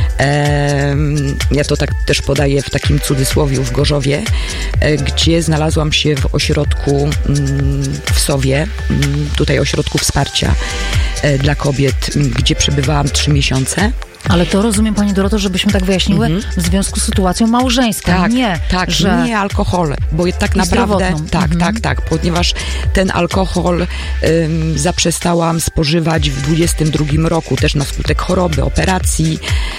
Ja to tak też podaję w takim cudzysłowiu w Gorzowie, gdzie znalazłam się w ośrodku w Sowie, tutaj ośrodku wsparcia dla kobiet, gdzie przebywałam 3 miesiące. Ale to rozumiem, Pani Doroto, żebyśmy tak wyjaśniły, w związku z sytuacją małżeńską. Tak, nie, tak, że... nie alkohol, bo tak naprawdę, tak, ponieważ ten alkohol zaprzestałam spożywać w 22 roku, też na skutek choroby, operacji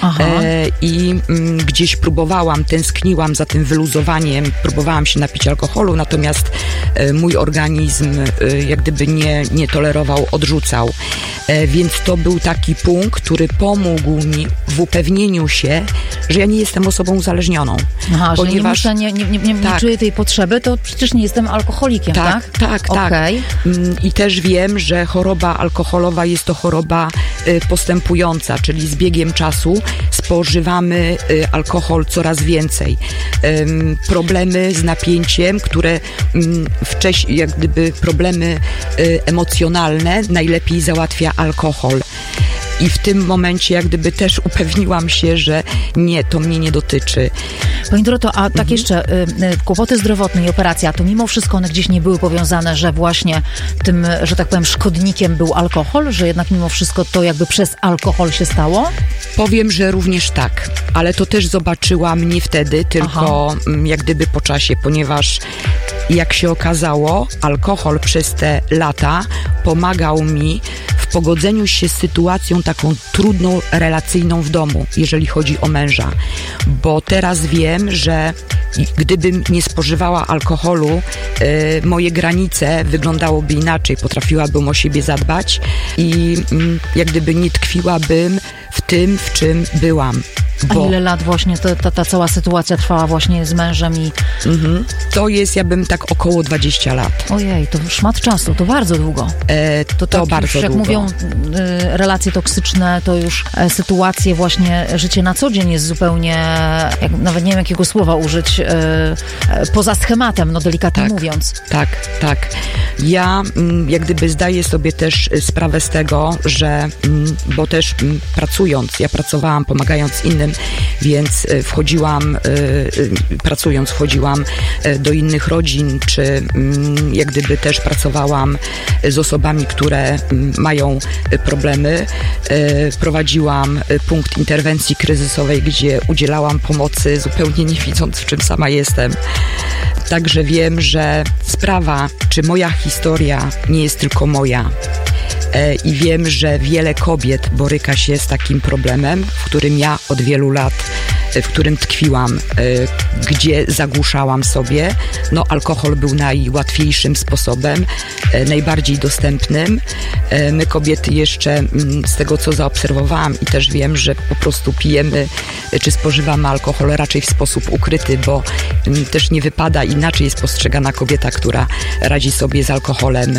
i gdzieś tęskniłam za tym wyluzowaniem, próbowałam się napić alkoholu, natomiast mój organizm jak gdyby nie tolerował, odrzucał. Więc to był taki punkt, który pomógł mi w upewnieniu się, że ja nie jestem osobą uzależnioną. Aha, ponieważ, że nie czuję tej potrzeby, to przecież nie jestem alkoholikiem, tak? Tak. Okay. I też wiem, że choroba alkoholowa jest to choroba postępująca, czyli z biegiem czasu spożywamy alkohol coraz więcej. Problemy z napięciem, które wcześniej, jak gdyby problemy emocjonalne najlepiej załatwia alkohol. I w tym momencie jak gdyby też upewniłam się, że nie, to mnie nie dotyczy. Pani Doroto, a tak jeszcze kłopoty zdrowotne i operacja, to mimo wszystko one gdzieś nie były powiązane, że właśnie tym, że tak powiem, szkodnikiem był alkohol, że jednak mimo wszystko to jakby przez alkohol się stało? Powiem, że również tak, ale to też zobaczyłam nie wtedy, tylko jak gdyby po czasie, ponieważ jak się okazało, alkohol przez te lata pomagał mi w pogodzeniu się z sytuacją taką trudną, relacyjną w domu, jeżeli chodzi o męża. Bo teraz wiem, że gdybym nie spożywała alkoholu, moje granice wyglądały inaczej, potrafiłabym o siebie zadbać i jak gdyby nie tkwiłabym w tym, w czym byłam. A ile lat właśnie ta cała sytuacja trwała właśnie z mężem i... To jest, ja bym tak około 20 lat. Ojej, to szmat czasu, to bardzo długo. To tak bardzo już, jak długo. mówią relacje toksyczne, to już sytuacje właśnie, życie na co dzień jest zupełnie, nawet nie wiem jakiego słowa użyć, poza schematem, no delikatnie mówiąc. Tak. Ja jak gdyby zdaję sobie też sprawę z tego, że, bo też pracując, ja pracowałam pomagając innym innym, więc wchodziłam do innych rodzin, czy jak gdyby też pracowałam z osobami, które mają problemy. Prowadziłam punkt interwencji kryzysowej, gdzie udzielałam pomocy, zupełnie nie widząc, w czym sama jestem. Także wiem, że sprawa, czy moja historia nie jest tylko moja. I wiem, że wiele kobiet boryka się z takim problemem, w którym ja od wielu lat, w którym tkwiłam, gdzie zagłuszałam sobie. No, alkohol był najłatwiejszym sposobem, najbardziej dostępnym. My kobiety jeszcze, z tego co zaobserwowałam i też wiem, że po prostu pijemy czy spożywamy alkohol raczej w sposób ukryty, bo też nie wypada, inaczej jest postrzegana kobieta, która radzi sobie z alkoholem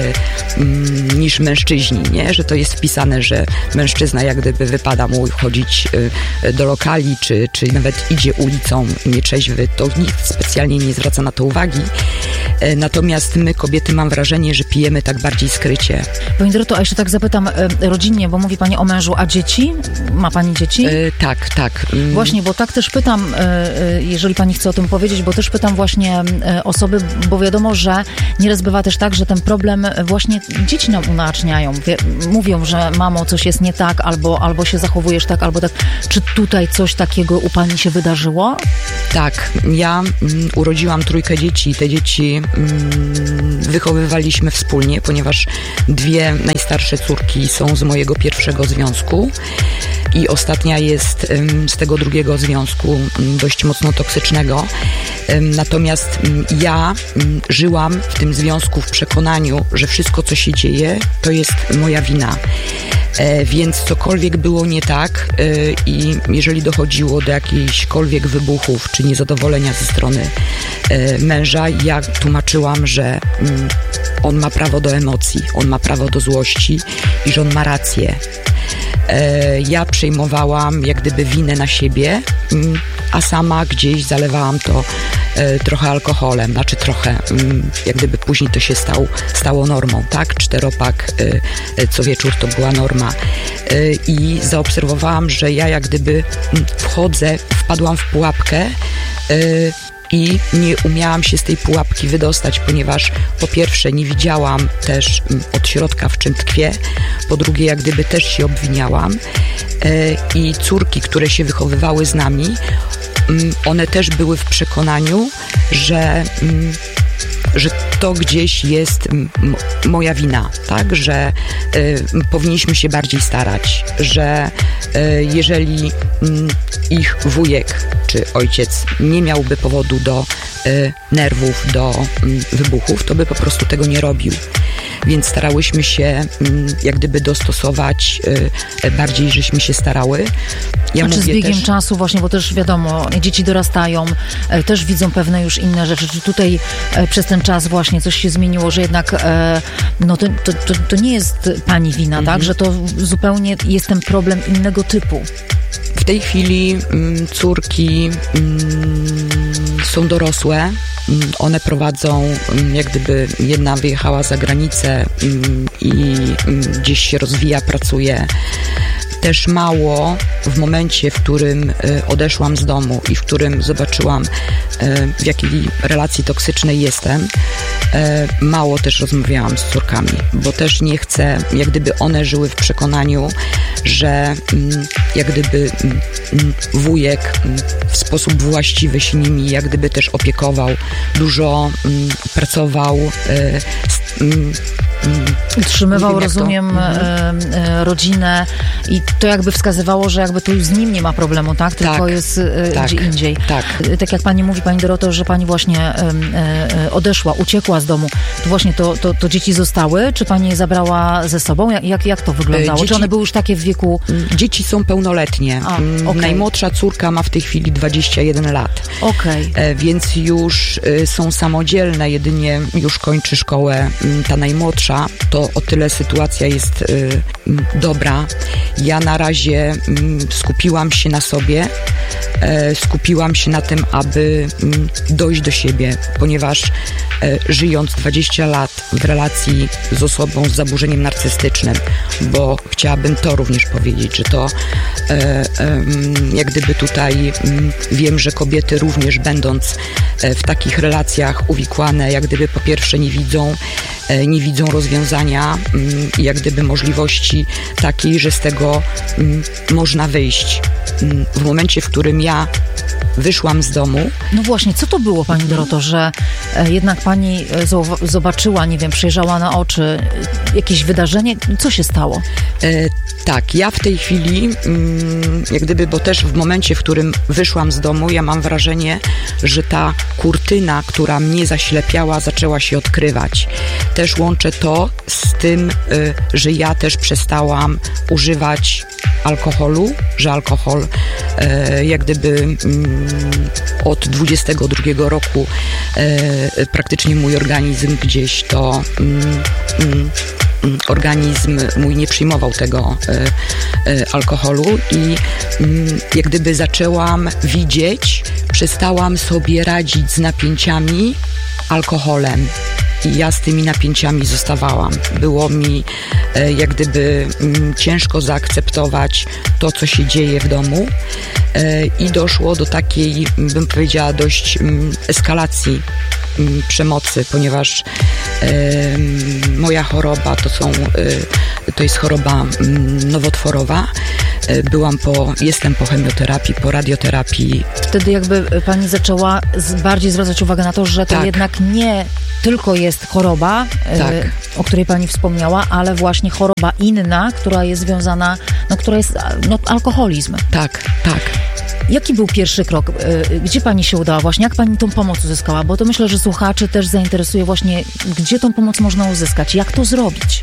niż mężczyźni, nie? Że to jest wpisane, że mężczyzna jak gdyby wypada mu chodzić do lokali, czy nawet idzie ulicą nietrzeźwy, to nikt specjalnie nie zwraca na to uwagi. Natomiast my, kobiety, mam wrażenie, że pijemy tak bardziej skrycie. Pani Doroto, a jeszcze tak zapytam rodzinnie, bo mówi Pani o mężu, a dzieci? Ma Pani dzieci? Tak. Właśnie, bo tak też pytam, jeżeli Pani chce o tym powiedzieć, bo też pytam właśnie osoby, bo wiadomo, że nieraz bywa też tak, że ten problem właśnie dzieci nam unaczniają. Mówią, że mamo, coś jest nie tak, albo się zachowujesz tak, albo tak. Czy tutaj coś takiego u Pani się wydarzyło? Tak. Ja urodziłam 3 dzieci i te dzieci wychowywaliśmy wspólnie, ponieważ 2 najstarsze córki są z mojego pierwszego związku i ostatnia jest z tego drugiego związku, dość mocno toksycznego. Natomiast ja żyłam w tym związku w przekonaniu, że wszystko, co się dzieje, to jest moja wina. Więc cokolwiek było nie tak i jeżeli dochodziło do jakichkolwiek wybuchów czy niezadowolenia ze strony męża, ja tłumaczyłam, że on ma prawo do emocji, on ma prawo do złości i że on ma rację. Ja przejmowałam jak gdyby winę na siebie, a sama gdzieś zalewałam to trochę alkoholem, znaczy trochę, jak gdyby później to się stało normą, tak? 4-pak co wieczór to była norma. I zaobserwowałam, że ja jak gdyby wpadłam w pułapkę i nie umiałam się z tej pułapki wydostać, ponieważ po pierwsze nie widziałam też od środka, w czym tkwię, po drugie jak gdyby też się obwiniałam i córki, które się wychowywały z nami, one też były w przekonaniu, że to gdzieś jest moja wina, tak, że powinniśmy się bardziej starać, że jeżeli ich wujek czy ojciec nie miałby powodu do nerwów, do wybuchów, to by po prostu tego nie robił. Więc starałyśmy się jak gdyby dostosować, bardziej żeśmy się starały. Czy z biegiem czasu właśnie, bo też wiadomo, dzieci dorastają, też widzą pewne już inne rzeczy. Czy tutaj przez ten czas właśnie coś się zmieniło, że jednak to nie jest Pani wina, tak? Że to zupełnie jest ten problem innego typu. W tej chwili córki są dorosłe. One prowadzą, jak gdyby jedna wyjechała za granicę i gdzieś się rozwija, pracuje. Też mało w momencie, w którym odeszłam z domu i w którym zobaczyłam, w jakiej relacji toksycznej jestem, mało też rozmawiałam z córkami, bo też nie chcę, jak gdyby one żyły w przekonaniu, że jak gdyby wujek w sposób właściwy się nimi jak gdyby też opiekował, dużo pracował, utrzymywał, rozumiem, rodzinę i to jakby wskazywało, że jakby tu już z nim nie ma problemu, tak? Tylko jest gdzie indziej. Tak jak Pani mówi, Pani Doroto, że Pani właśnie odeszła, uciekła z domu, to właśnie to dzieci zostały? Czy Pani je zabrała ze sobą? Jak to wyglądało? Czy one były już takie w wieku? Dzieci są pełnoletnie. Okay. Najmłodsza córka ma w tej chwili 21 lat. Więc już są samodzielne, jedynie już kończy szkołę ta najmłodsza, zabezpiecza, to o tyle sytuacja jest dobra. Ja na razie skupiłam się na sobie, skupiłam się na tym, aby dojść do siebie, ponieważ żyjąc 20 lat w relacji z osobą z zaburzeniem narcystycznym, bo chciałabym to również powiedzieć, że to jak gdyby tutaj wiem, że kobiety również będąc w takich relacjach uwikłane, jak gdyby po pierwsze nie widzą rozwiązania i jak gdyby możliwości takiej, że z tego można wyjść. W momencie, w którym ja wyszłam z domu. No właśnie, co to było, pani Doroto, że jednak pani zobaczyła, nie wiem, przejrzała na oczy jakieś wydarzenie? Co się stało? Tak, ja w tej chwili, jak gdyby, bo też w momencie, w którym wyszłam z domu, ja mam wrażenie, że ta kurtyna, która mnie zaślepiała, zaczęła się odkrywać. Też łączę to z tym, że ja też przestałam używać alkoholu, że alkohol jak gdyby od 22 roku praktycznie mój organizm gdzieś to organizm mój nie przyjmował tego alkoholu i jak gdyby zaczęłam widzieć, przestałam sobie radzić z napięciami alkoholem. I ja z tymi napięciami zostawałam. Było mi jak gdyby ciężko zaakceptować to, co się dzieje w domu i doszło do takiej, bym powiedziała, dość eskalacji przemocy, ponieważ moja choroba to jest choroba nowotworowa. Jestem po chemioterapii, po radioterapii. Wtedy jakby pani zaczęła bardziej zwracać uwagę na to, że to jednak nie tylko jest choroba, o której pani wspomniała, ale właśnie choroba inna, która jest związana, która jest alkoholizm. Tak. Jaki był pierwszy krok? Gdzie pani się udała właśnie? Jak pani tą pomoc uzyskała? Bo to myślę, że słuchaczy też zainteresuje właśnie, gdzie tą pomoc można uzyskać? Jak to zrobić?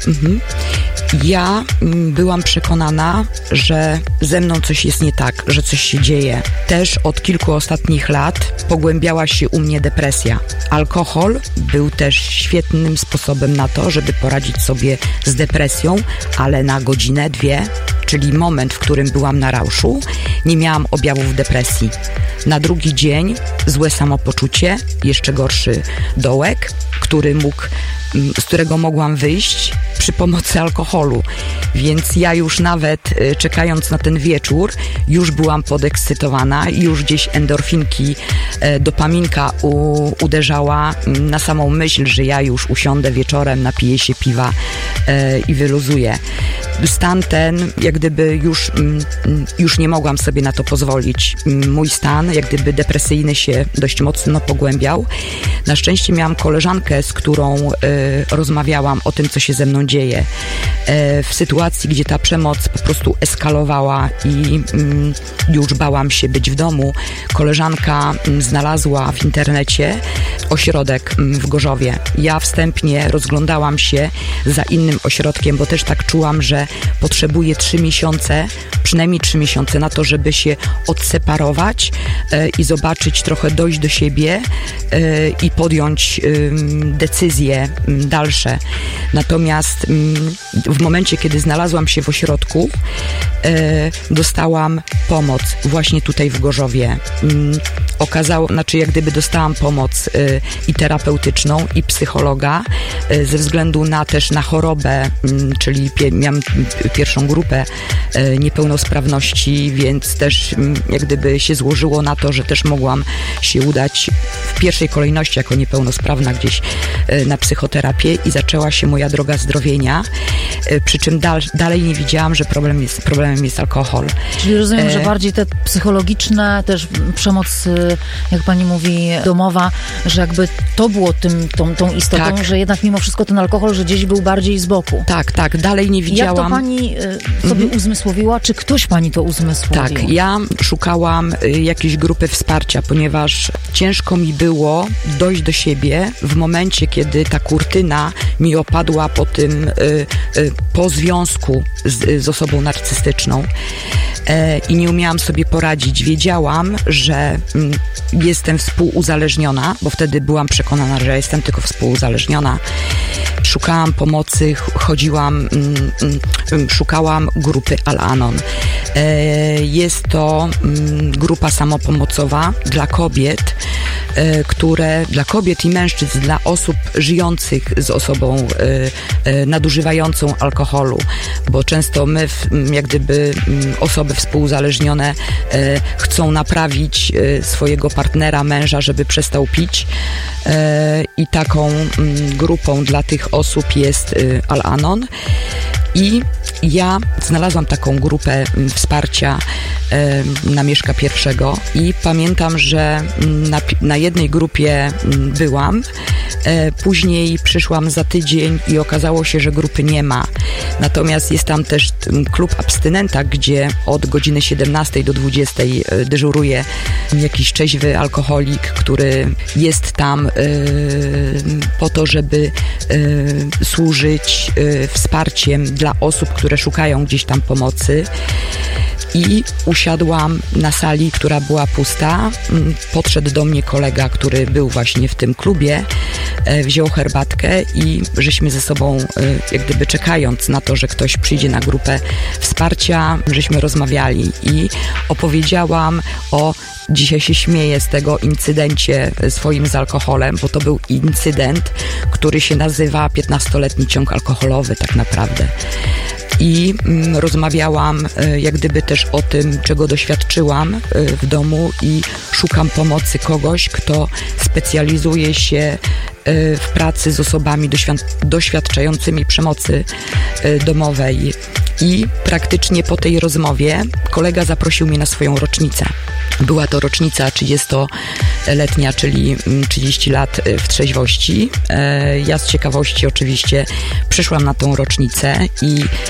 Ja byłam przekonana, że ze mną coś jest nie tak, że coś się dzieje. Też od kilku ostatnich lat pogłębiała się u mnie depresja. Alkohol był też świetnym sposobem na to, żeby poradzić sobie z depresją, ale na godzinę, dwie, czyli moment, w którym byłam na rauszu, nie miałam objawów depresji. Na drugi dzień złe samopoczucie, jeszcze gorszy dołek, z którego mogłam wyjść przy pomocy alkoholu. Więc ja już nawet czekając na ten wieczór, już byłam podekscytowana, już gdzieś endorfinki, dopaminka uderzała na samą myśl, że ja już usiądę wieczorem, napiję się piwa i wyluzuję. Stan ten, jak gdyby już nie mogłam sobie na to pozwolić. Mój stan, jak gdyby depresyjny się dość mocno pogłębiał. Na szczęście miałam koleżankę, z którą rozmawiałam o tym, co się ze mną dzieje. W sytuacji, gdzie ta przemoc po prostu eskalowała i już bałam się być w domu, koleżanka znalazła w internecie ośrodek w Gorzowie. Ja wstępnie rozglądałam się za innym ośrodkiem, bo też tak czułam, że potrzebuję 3 miesiące, przynajmniej 3 miesiące na to, żeby się odseparować i zobaczyć, trochę dojść do siebie i podjąć decyzje dalsze. Natomiast w momencie, kiedy znalazłam się w ośrodku, dostałam pomoc właśnie tutaj w Gorzowie. Jak gdyby dostałam pomoc i terapeutyczną, i psychologa, ze względu też na chorobę, czyli miałam pierwszą grupę niepełnosprawności, więc też jak gdyby się złożyło na to, że też mogłam się udać w pierwszej kolejności jako niepełnosprawna gdzieś na psychoterapię i zaczęła się moja droga zdrowienia, przy czym dalej nie widziałam, że problemem jest alkohol. Czyli rozumiem, że bardziej te psychologiczne, też przemoc, jak pani mówi, domowa, że jakby to było tą istotą, że jednak mimo wszystko ten alkohol, że gdzieś był bardziej z boku. Tak, dalej nie widziałam. Jak to pani sobie uzmysłowiła? Czy ktoś pani to uzmysłowił? Tak, ja szukałam jakiejś grupy wsparcia, ponieważ ciężko mi było dojść do siebie w momencie, kiedy ta kurtyna mi opadła po związku z osobą narcystyczną i nie umiałam sobie poradzić. Wiedziałam, że jestem współuzależniona, bo wtedy byłam przekonana, że jestem tylko współuzależniona. szukałam pomocy, szukałam grupy Al-Anon. Jest to grupa samopomocowa dla kobiet, dla kobiet i mężczyzn, dla osób żyjących z osobą nadużywającą alkoholu, bo często my, jak gdyby osoby współuzależnione chcą naprawić swojego partnera, męża, żeby przestał pić, i taką grupą dla tych osób jest Al-Anon. I ja znalazłam taką grupę wsparcia na Mieszka Pierwszego i pamiętam, że na jednej grupie byłam, później przyszłam za tydzień i okazało się, że grupy nie ma. Natomiast jest tam też klub abstynenta, gdzie od godziny 17 do 20 dyżuruje jakiś trzeźwy alkoholik, który jest tam po to, żeby służyć wsparciem dla osób, które szukają gdzieś tam pomocy. I usiadłam na sali, która była pusta. Podszedł do mnie kolega, który był właśnie w tym klubie, wziął herbatkę i żeśmy ze sobą, jak gdyby czekając na to, że ktoś przyjdzie na grupę wsparcia, żeśmy rozmawiali i opowiedziałam dzisiaj się śmieję z tego incydencie swoim z alkoholem, bo to był incydent, który się nazywa 15-letni ciąg alkoholowy tak naprawdę. I rozmawiałam jak gdyby też o tym, czego doświadczyłam w domu i szukam pomocy kogoś, kto specjalizuje się w pracy z osobami doświadczającymi przemocy domowej. I praktycznie po tej rozmowie kolega zaprosił mnie na swoją rocznicę. Była to rocznica 30-letnia, czyli 30 lat w trzeźwości. Ja z ciekawości oczywiście przyszłam na tą rocznicę i